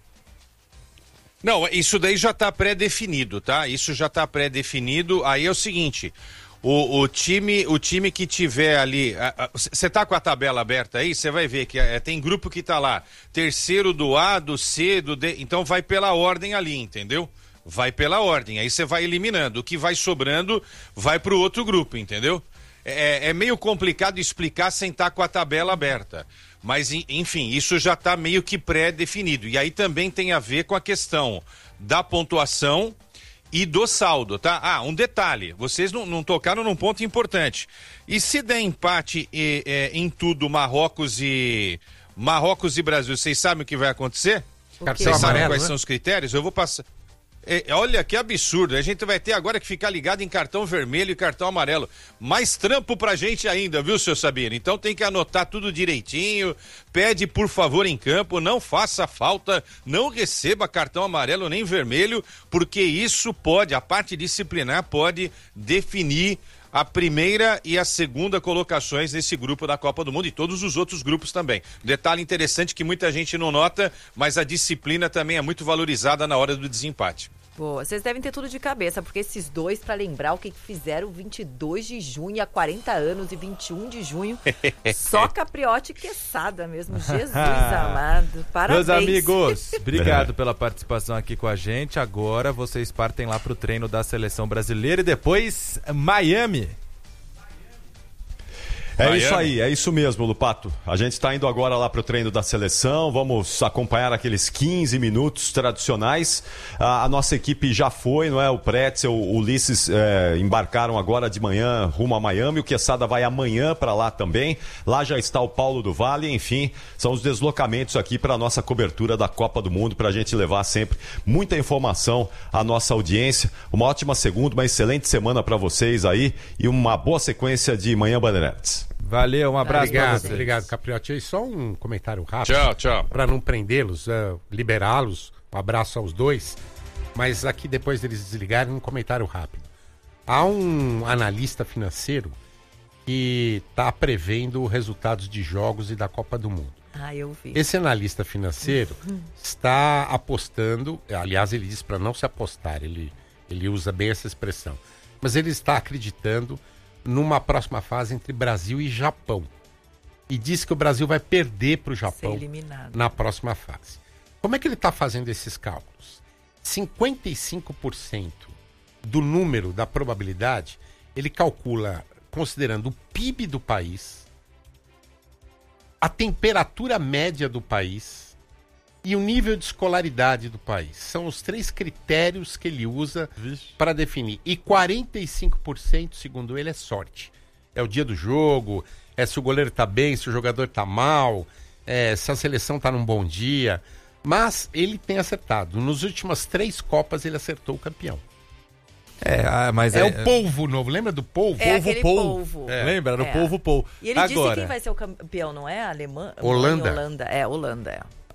Não, isso daí já está pré-definido, tá? Isso já está pré-definido. Aí é o seguinte, o, o, time, o time que tiver ali... Você tá com a tabela aberta aí? Você vai ver que é, tem grupo que tá lá. Terceiro do A, do C, do D... Então vai pela ordem ali, entendeu? Vai pela ordem, aí você vai eliminando. O que vai sobrando vai pro outro grupo, entendeu? É, é meio complicado explicar sem estar com a tabela aberta. Mas, enfim, isso já está meio que pré-definido. E aí também tem a ver com a questão da pontuação e do saldo, tá? Ah, um detalhe, vocês não, não tocaram num ponto importante. E se der empate e, é, em tudo Marrocos e Marrocos e Brasil, vocês sabem o que vai acontecer? Vocês sabem quais né? são os critérios? Eu vou passar... É, olha que absurdo, a gente vai ter agora que ficar ligado em cartão vermelho e cartão amarelo. Mais trampo pra gente ainda, viu, seu Sabino? Então tem que anotar tudo direitinho, pede por favor em campo, não faça falta, não receba cartão amarelo nem vermelho, porque isso pode, a parte disciplinar pode definir a primeira e a segunda colocações nesse grupo da Copa do Mundo e todos os outros grupos também. Detalhe interessante que muita gente não nota, mas a disciplina também é muito valorizada na hora do desempate. Boa, vocês devem ter tudo de cabeça, porque esses dois, para lembrar o que fizeram vinte e dois de junho há quarenta anos e vinte e um de junho, só Capriotti e Quesada mesmo. Jesus amado, parabéns. Meus amigos, obrigado pela participação aqui com a gente. Agora vocês partem lá pro treino da seleção brasileira e depois Miami. É Miami. Isso aí, é isso mesmo, Lupato. A gente está indo agora lá para o treino da seleção, vamos acompanhar aqueles quinze minutos tradicionais. A, a nossa equipe já foi, não é? O Pretzel, o Ulisses é, embarcaram agora de manhã rumo a Miami, o Quesada vai amanhã para lá também. Lá já está o Paulo do Vale, enfim, são os deslocamentos aqui para a nossa cobertura da Copa do Mundo, para a gente levar sempre muita informação à nossa audiência. Uma ótima segunda, uma excelente semana para vocês aí e uma boa sequência de Manhã Bandeirantes. Valeu, um abraço para vocês. Obrigado, Capriotti. E só um comentário rápido. Tchau, tchau. Para não prendê-los, uh, liberá-los. Um abraço aos dois. Mas aqui, depois deles desligarem, um comentário rápido. Há um analista financeiro que está prevendo resultados de jogos e da Copa do Mundo. Ah, eu vi. Esse analista financeiro está apostando, aliás, ele diz para não se apostar, ele, ele usa bem essa expressão, mas ele está acreditando numa próxima fase entre Brasil e Japão. E diz que o Brasil vai perder para o Japão na próxima fase. Como é que ele está fazendo esses cálculos? cinquenta e cinco por cento do número da probabilidade, ele calcula considerando o P I B do país, a temperatura média do país e o nível de escolaridade do país. São os três critérios que ele usa para definir. E quarenta e cinco por cento, segundo ele, é sorte. É o dia do jogo, é se o goleiro está bem, se o jogador está mal, é, se a seleção está num bom dia. Mas ele tem acertado. Nas últimas três Copas ele acertou o campeão. É, ah, mas é, é o polvo novo, lembra do polvo? É polvo, polvo. É. Lembra? Era é. o polvo polvo. E ele Agora, disse quem vai ser o campeão, não é? A Alemã? Holanda. Holanda, é, Holanda, é.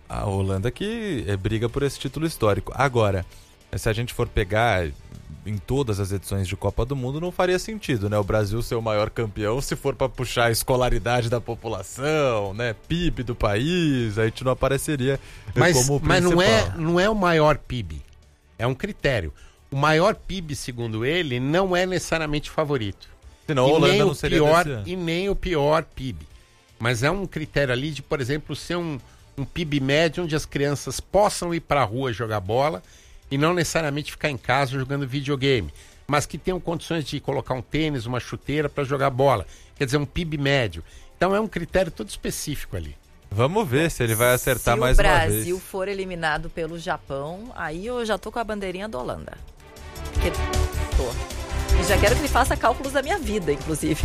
A Holanda que é, briga por esse título histórico. Agora, se a gente for pegar em todas as edições de Copa do Mundo, não faria sentido, né? O Brasil ser o maior campeão se for para puxar a escolaridade da população, né? P I B do país, a gente não apareceria mas, como o mas principal. não é, não é o maior P I B, é um critério. O maior P I B, segundo ele, não é necessariamente favorito. Senão a Holanda não seria pior, desse... E nem o pior P I B. Mas é um critério ali de, por exemplo, ser um, um P I B médio onde as crianças possam ir para a rua jogar bola e não necessariamente ficar em casa jogando videogame, mas que tenham condições de colocar um tênis, uma chuteira para jogar bola. Quer dizer, um P I B médio. Então é um critério todo específico ali. Vamos ver se ele vai acertar mais uma vez. Se o Brasil for eliminado pelo Japão, aí eu já tô com a bandeirinha da Holanda. Porque tô. E já quero que ele faça cálculos da minha vida, inclusive.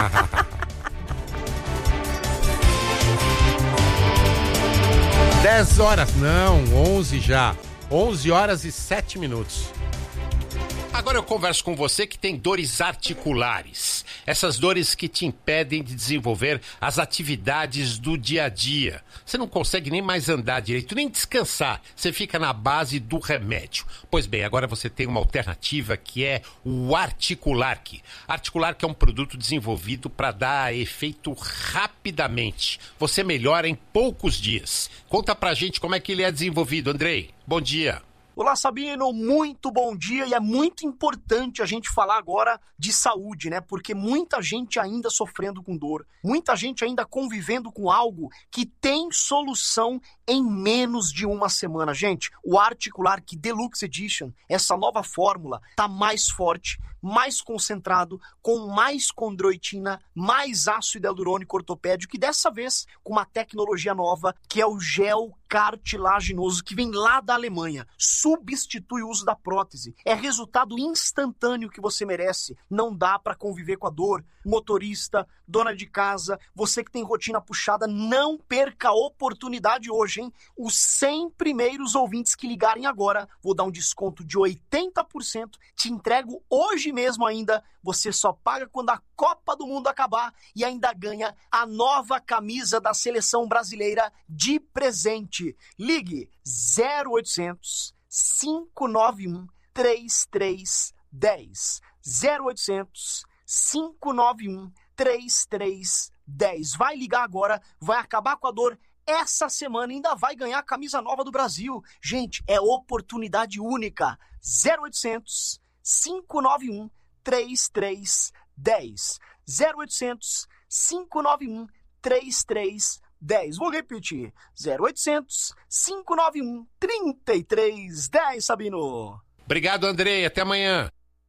dez horas, não, onze já. onze horas e sete minutos. Agora eu converso com você que tem dores articulares. Essas dores que te impedem de desenvolver as atividades do dia a dia. Você não consegue nem mais andar direito, nem descansar. Você fica na base do remédio. Pois bem, agora você tem uma alternativa que é o Articulark. Articulark é um produto desenvolvido para dar efeito rapidamente. Você melhora em poucos dias. Conta pra gente como é que ele é desenvolvido, Andrei. Bom dia. Olá, Sabino, muito bom dia, e é muito importante a gente falar agora de saúde, né? Porque muita gente ainda sofrendo com dor, muita gente ainda convivendo com algo que tem solução em menos de uma semana. Gente, o Articulark Deluxe Edition, essa nova fórmula, tá mais forte, mais concentrado, com mais condroitina, mais ácido hialurônico ortopédico, e dessa vez com uma tecnologia nova, que é o gel cartilaginoso, que vem lá da Alemanha. Substitui o uso da prótese. É resultado instantâneo que você merece. Não dá para conviver com a dor. Motorista, dona de casa, você que tem rotina puxada, não perca a oportunidade hoje, hein? Os cem primeiros ouvintes que ligarem agora, vou dar um desconto de oitenta por cento. Te entrego hoje mesmo ainda. Você só paga quando a Copa do Mundo acabar e ainda ganha a nova camisa da seleção brasileira de presente. Ligue zero oitocentos, cinco nove um, três três um zero. zero oitocentos, cinco nove um, três três um zero. Vai ligar agora, vai acabar com a dor essa semana e ainda vai ganhar a camisa nova do Brasil. Gente, é oportunidade única. zero oitocentos, cinco nove um, três três um zero. zero oitocentos, cinco nove um, três três um zero. Vou repetir. zero oitocentos, cinco nove um, três três um zero, Sabino. Obrigado, Andrei. Até amanhã.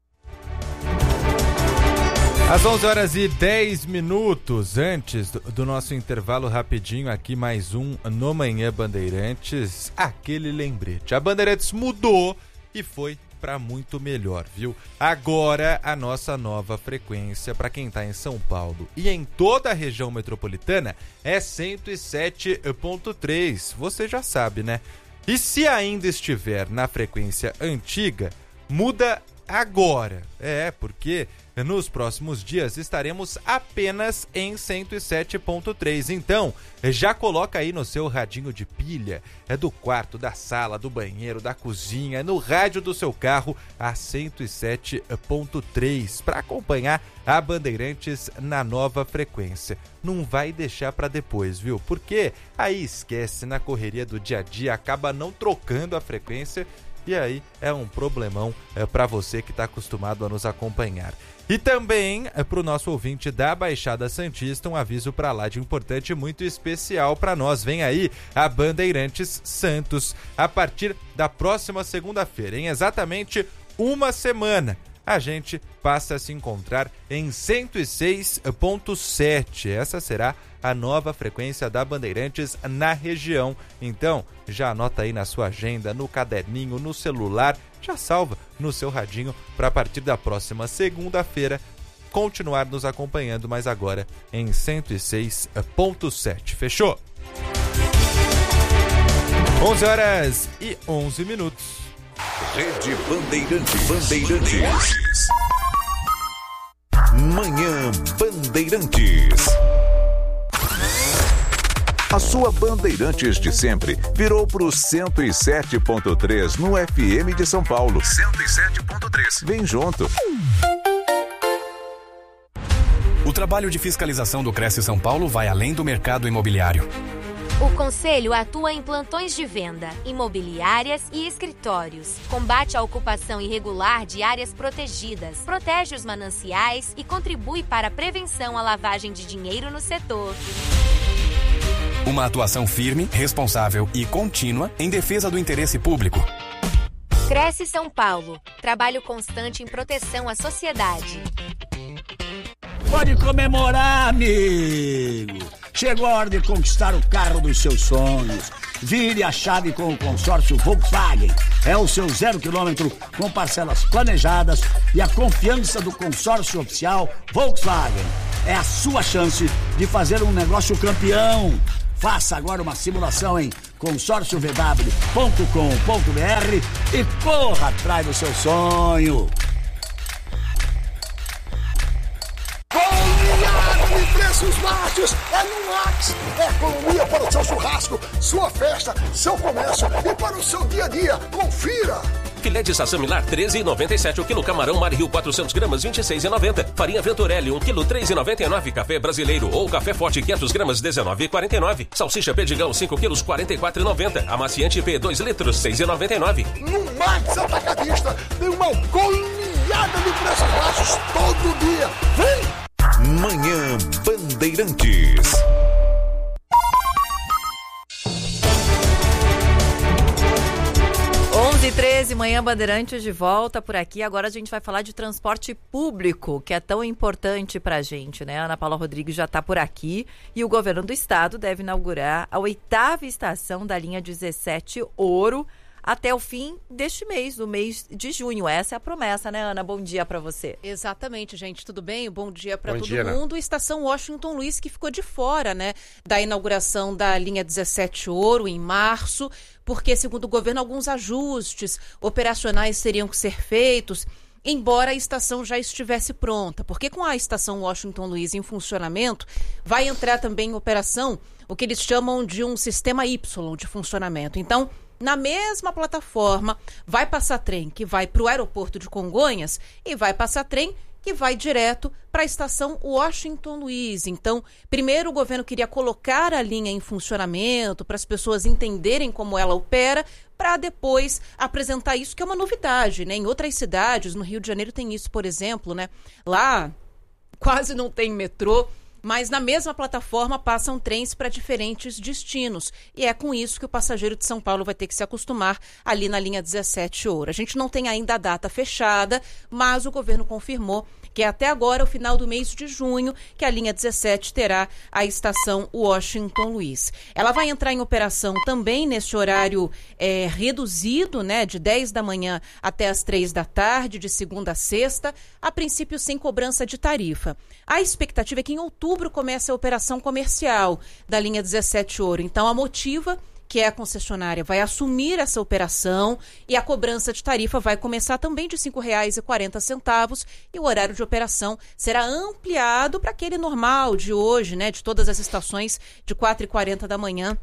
Às onze horas e dez minutos, antes do, do nosso intervalo rapidinho aqui, mais um no Manhã Bandeirantes, aquele lembrete. A Bandeirantes mudou e foi para muito melhor, viu? Agora a nossa nova frequência para quem tá em São Paulo e em toda a região metropolitana é cento e sete ponto três, você já sabe, né? E se ainda estiver na frequência antiga, muda agora. É, porque nos próximos dias estaremos apenas em cento e sete ponto três. Então, já coloca aí no seu radinho de pilha, é do quarto, da sala, do banheiro, da cozinha, no rádio do seu carro, a cento e sete ponto três, para acompanhar a Bandeirantes na nova frequência. Não vai deixar para depois, viu? Porque aí esquece, na correria do dia a dia, acaba não trocando a frequência. E aí é um problemão é, para você que está acostumado a nos acompanhar. E também é, para o nosso ouvinte da Baixada Santista, um aviso para lá de importante e muito especial para nós. Vem aí a Bandeirantes Santos a partir da próxima segunda-feira, em exatamente uma semana. A gente passa a se encontrar em cento e seis ponto sete. Essa será a nova frequência da Bandeirantes na região. Então, já anota aí na sua agenda, no caderninho, no celular, já salva no seu radinho para a partir da próxima segunda-feira continuar nos acompanhando, mas agora em cento e seis ponto sete. Fechou? onze horas e onze minutos. Rede Bandeirantes. Bandeirantes. Manhã Bandeirantes. A sua Bandeirantes de sempre virou pro cento e sete ponto três no F M de São Paulo. cento e sete ponto três. Vem junto. O trabalho de fiscalização do Cresce São Paulo vai além do mercado imobiliário. O Conselho atua em plantões de venda, imobiliárias e escritórios. Combate a ocupação irregular de áreas protegidas, protege os mananciais e contribui para a prevenção à lavagem de dinheiro no setor. Uma atuação firme, responsável e contínua em defesa do interesse público. Cresce São Paulo. Trabalho constante em proteção à sociedade. Pode comemorar, amigo! Chegou a hora de conquistar o carro dos seus sonhos. Vire a chave com o consórcio Volkswagen. É o seu zero quilômetro com parcelas planejadas e a confiança do consórcio oficial Volkswagen. É a sua chance de fazer um negócio campeão. Faça agora uma simulação em consórcio v w ponto com ponto b r e corra atrás do seu sonho. Goleada de preços baixos é no Max. É economia para o seu churrasco, sua festa, seu comércio e para o seu dia a dia. Confira! Filé de sassami lar treze reais e noventa e sete centavos o quilo. Camarão Mar Rio quatrocentos gramas vinte e seis reais e noventa centavos. Farinha Venturelli um quilo três reais e noventa e nove centavos. Café brasileiro ou café forte quinhentos gramas dezenove reais e quarenta e nove centavos. Salsicha Perdigão cinco quilos quarenta e quatro reais e noventa centavos. Amaciante P dois litros seis reais e noventa e nove centavos. No Max Atacadista tem uma goleada de preços baixos todo dia. Vem! Manhã Bandeirantes. onze e treze, Manhã Bandeirantes de volta por aqui. Agora a gente vai falar de transporte público, que é tão importante pra gente, né? A Ana Paula Rodrigues já tá por aqui e o governo do estado deve inaugurar a oitava estação da linha dezessete Ouro até o fim deste mês, do mês de junho. Essa é a promessa, né, Ana? Bom dia para você. Exatamente, gente. Tudo bem? Bom dia para todo dia, mundo. Né? Estação Washington Luiz, que ficou de fora, né, da inauguração da linha dezessete Ouro em março, porque, segundo o governo, alguns ajustes operacionais teriam que ser feitos, embora a estação já estivesse pronta. Porque com a estação Washington Luiz em funcionamento, vai entrar também em operação o que eles chamam de um sistema Y de funcionamento. Então, na mesma plataforma, vai passar trem que vai para o aeroporto de Congonhas e vai passar trem que vai direto para a estação Washington Luiz. Então, primeiro o governo queria colocar a linha em funcionamento para as pessoas entenderem como ela opera, para depois apresentar isso, que é uma novidade, né? Em outras cidades, no Rio de Janeiro tem isso, por exemplo, né? Lá quase não tem metrô, mas na mesma plataforma passam trens para diferentes destinos. E é com isso que o passageiro de São Paulo vai ter que se acostumar ali na linha dezessete Ouro. A gente não tem ainda a data fechada, mas o governo confirmou que é até agora, o final do mês de junho, que a linha dezessete terá a estação Washington Luiz. Ela vai entrar em operação também nesse horário é, reduzido, né, de dez da manhã até as três da tarde, de segunda a sexta, a princípio sem cobrança de tarifa. A expectativa é que em outubro comece a operação comercial da linha dezessete Ouro. Então, a Motiva, que é a concessionária, vai assumir essa operação e a cobrança de tarifa vai começar também de cinco reais e quarenta centavos e o horário de operação será ampliado para aquele normal de hoje, né, de todas as estações, de quatro e quarenta da manhã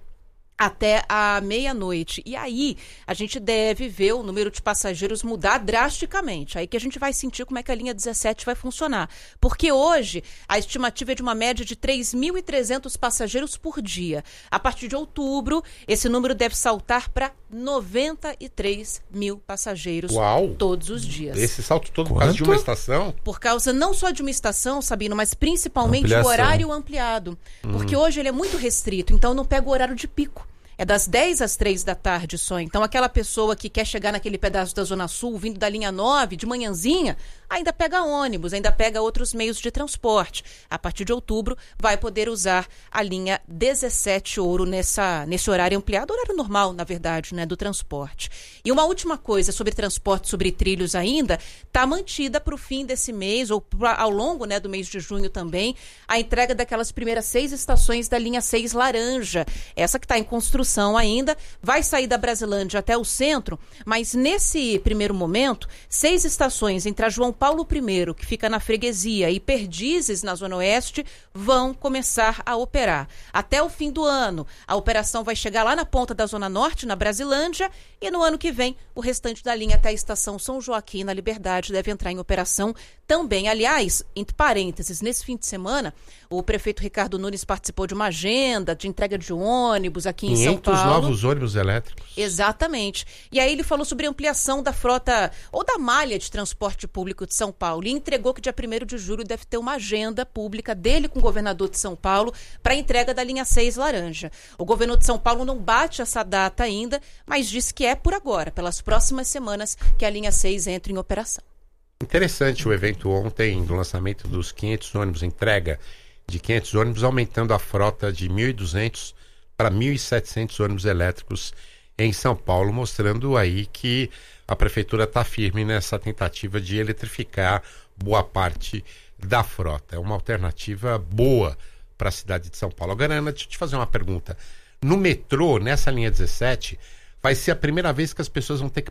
até a meia-noite. E aí, a gente deve ver o número de passageiros mudar drasticamente. Aí que a gente vai sentir como é que a linha dezessete vai funcionar. Porque hoje, a estimativa é de uma média de três mil e trezentos passageiros por dia. A partir de outubro, esse número deve saltar para noventa e três mil passageiros. Uau. Todos os dias. Esse salto todo por causa de uma estação? Por causa não só de uma estação, Sabino, mas principalmente Ampliação. o horário ampliado. Hum. Porque hoje ele é muito restrito, então não pega o horário de pico. É das dez às três da tarde só. Então, aquela pessoa que quer chegar naquele pedaço da Zona Sul, vindo da linha nove, de manhãzinha, ainda pega ônibus, ainda pega outros meios de transporte. A partir de outubro, vai poder usar a linha dezessete Ouro nessa, nesse horário ampliado, horário normal, na verdade, né, do transporte. E uma última coisa sobre transporte, sobre trilhos ainda, está mantida para o fim desse mês, ou pra, ao longo, né, do mês de junho também, a entrega daquelas primeiras seis estações da linha seis Laranja. Essa que está em construção construção ainda, vai sair da Brasilândia até o centro, mas nesse primeiro momento, seis estações entre a João Paulo I, que fica na Freguesia, e Perdizes, na Zona Oeste, vão começar a operar. Até o fim do ano, a operação vai chegar lá na ponta da Zona Norte, na Brasilândia, e no ano que vem, o restante da linha até a estação São Joaquim, na Liberdade, deve entrar em operação também. Aliás, entre parênteses, nesse fim de semana, o prefeito Ricardo Nunes participou de uma agenda de entrega de ônibus aqui em São Paulo. quinhentos novos ônibus elétricos. Exatamente. E aí ele falou sobre a ampliação da frota ou da malha de transporte público de São Paulo e entregou que dia primeiro de julho deve ter uma agenda pública dele com o governador de São Paulo para a entrega da linha seis laranja. O governo de São Paulo não bate essa data ainda, mas diz que é por agora, pelas próximas semanas, que a linha seis entra em operação. Interessante o evento ontem do lançamento dos quinhentos ônibus, entrega de quinhentos ônibus, aumentando a frota de mil e duzentos para mil e setecentos ônibus elétricos em São Paulo, mostrando aí que a prefeitura está firme nessa tentativa de eletrificar boa parte da frota. É uma alternativa boa para a cidade de São Paulo. Agora, Ana, deixa eu te fazer uma pergunta. No metrô, nessa linha dezessete, vai ser a primeira vez que as pessoas vão ter que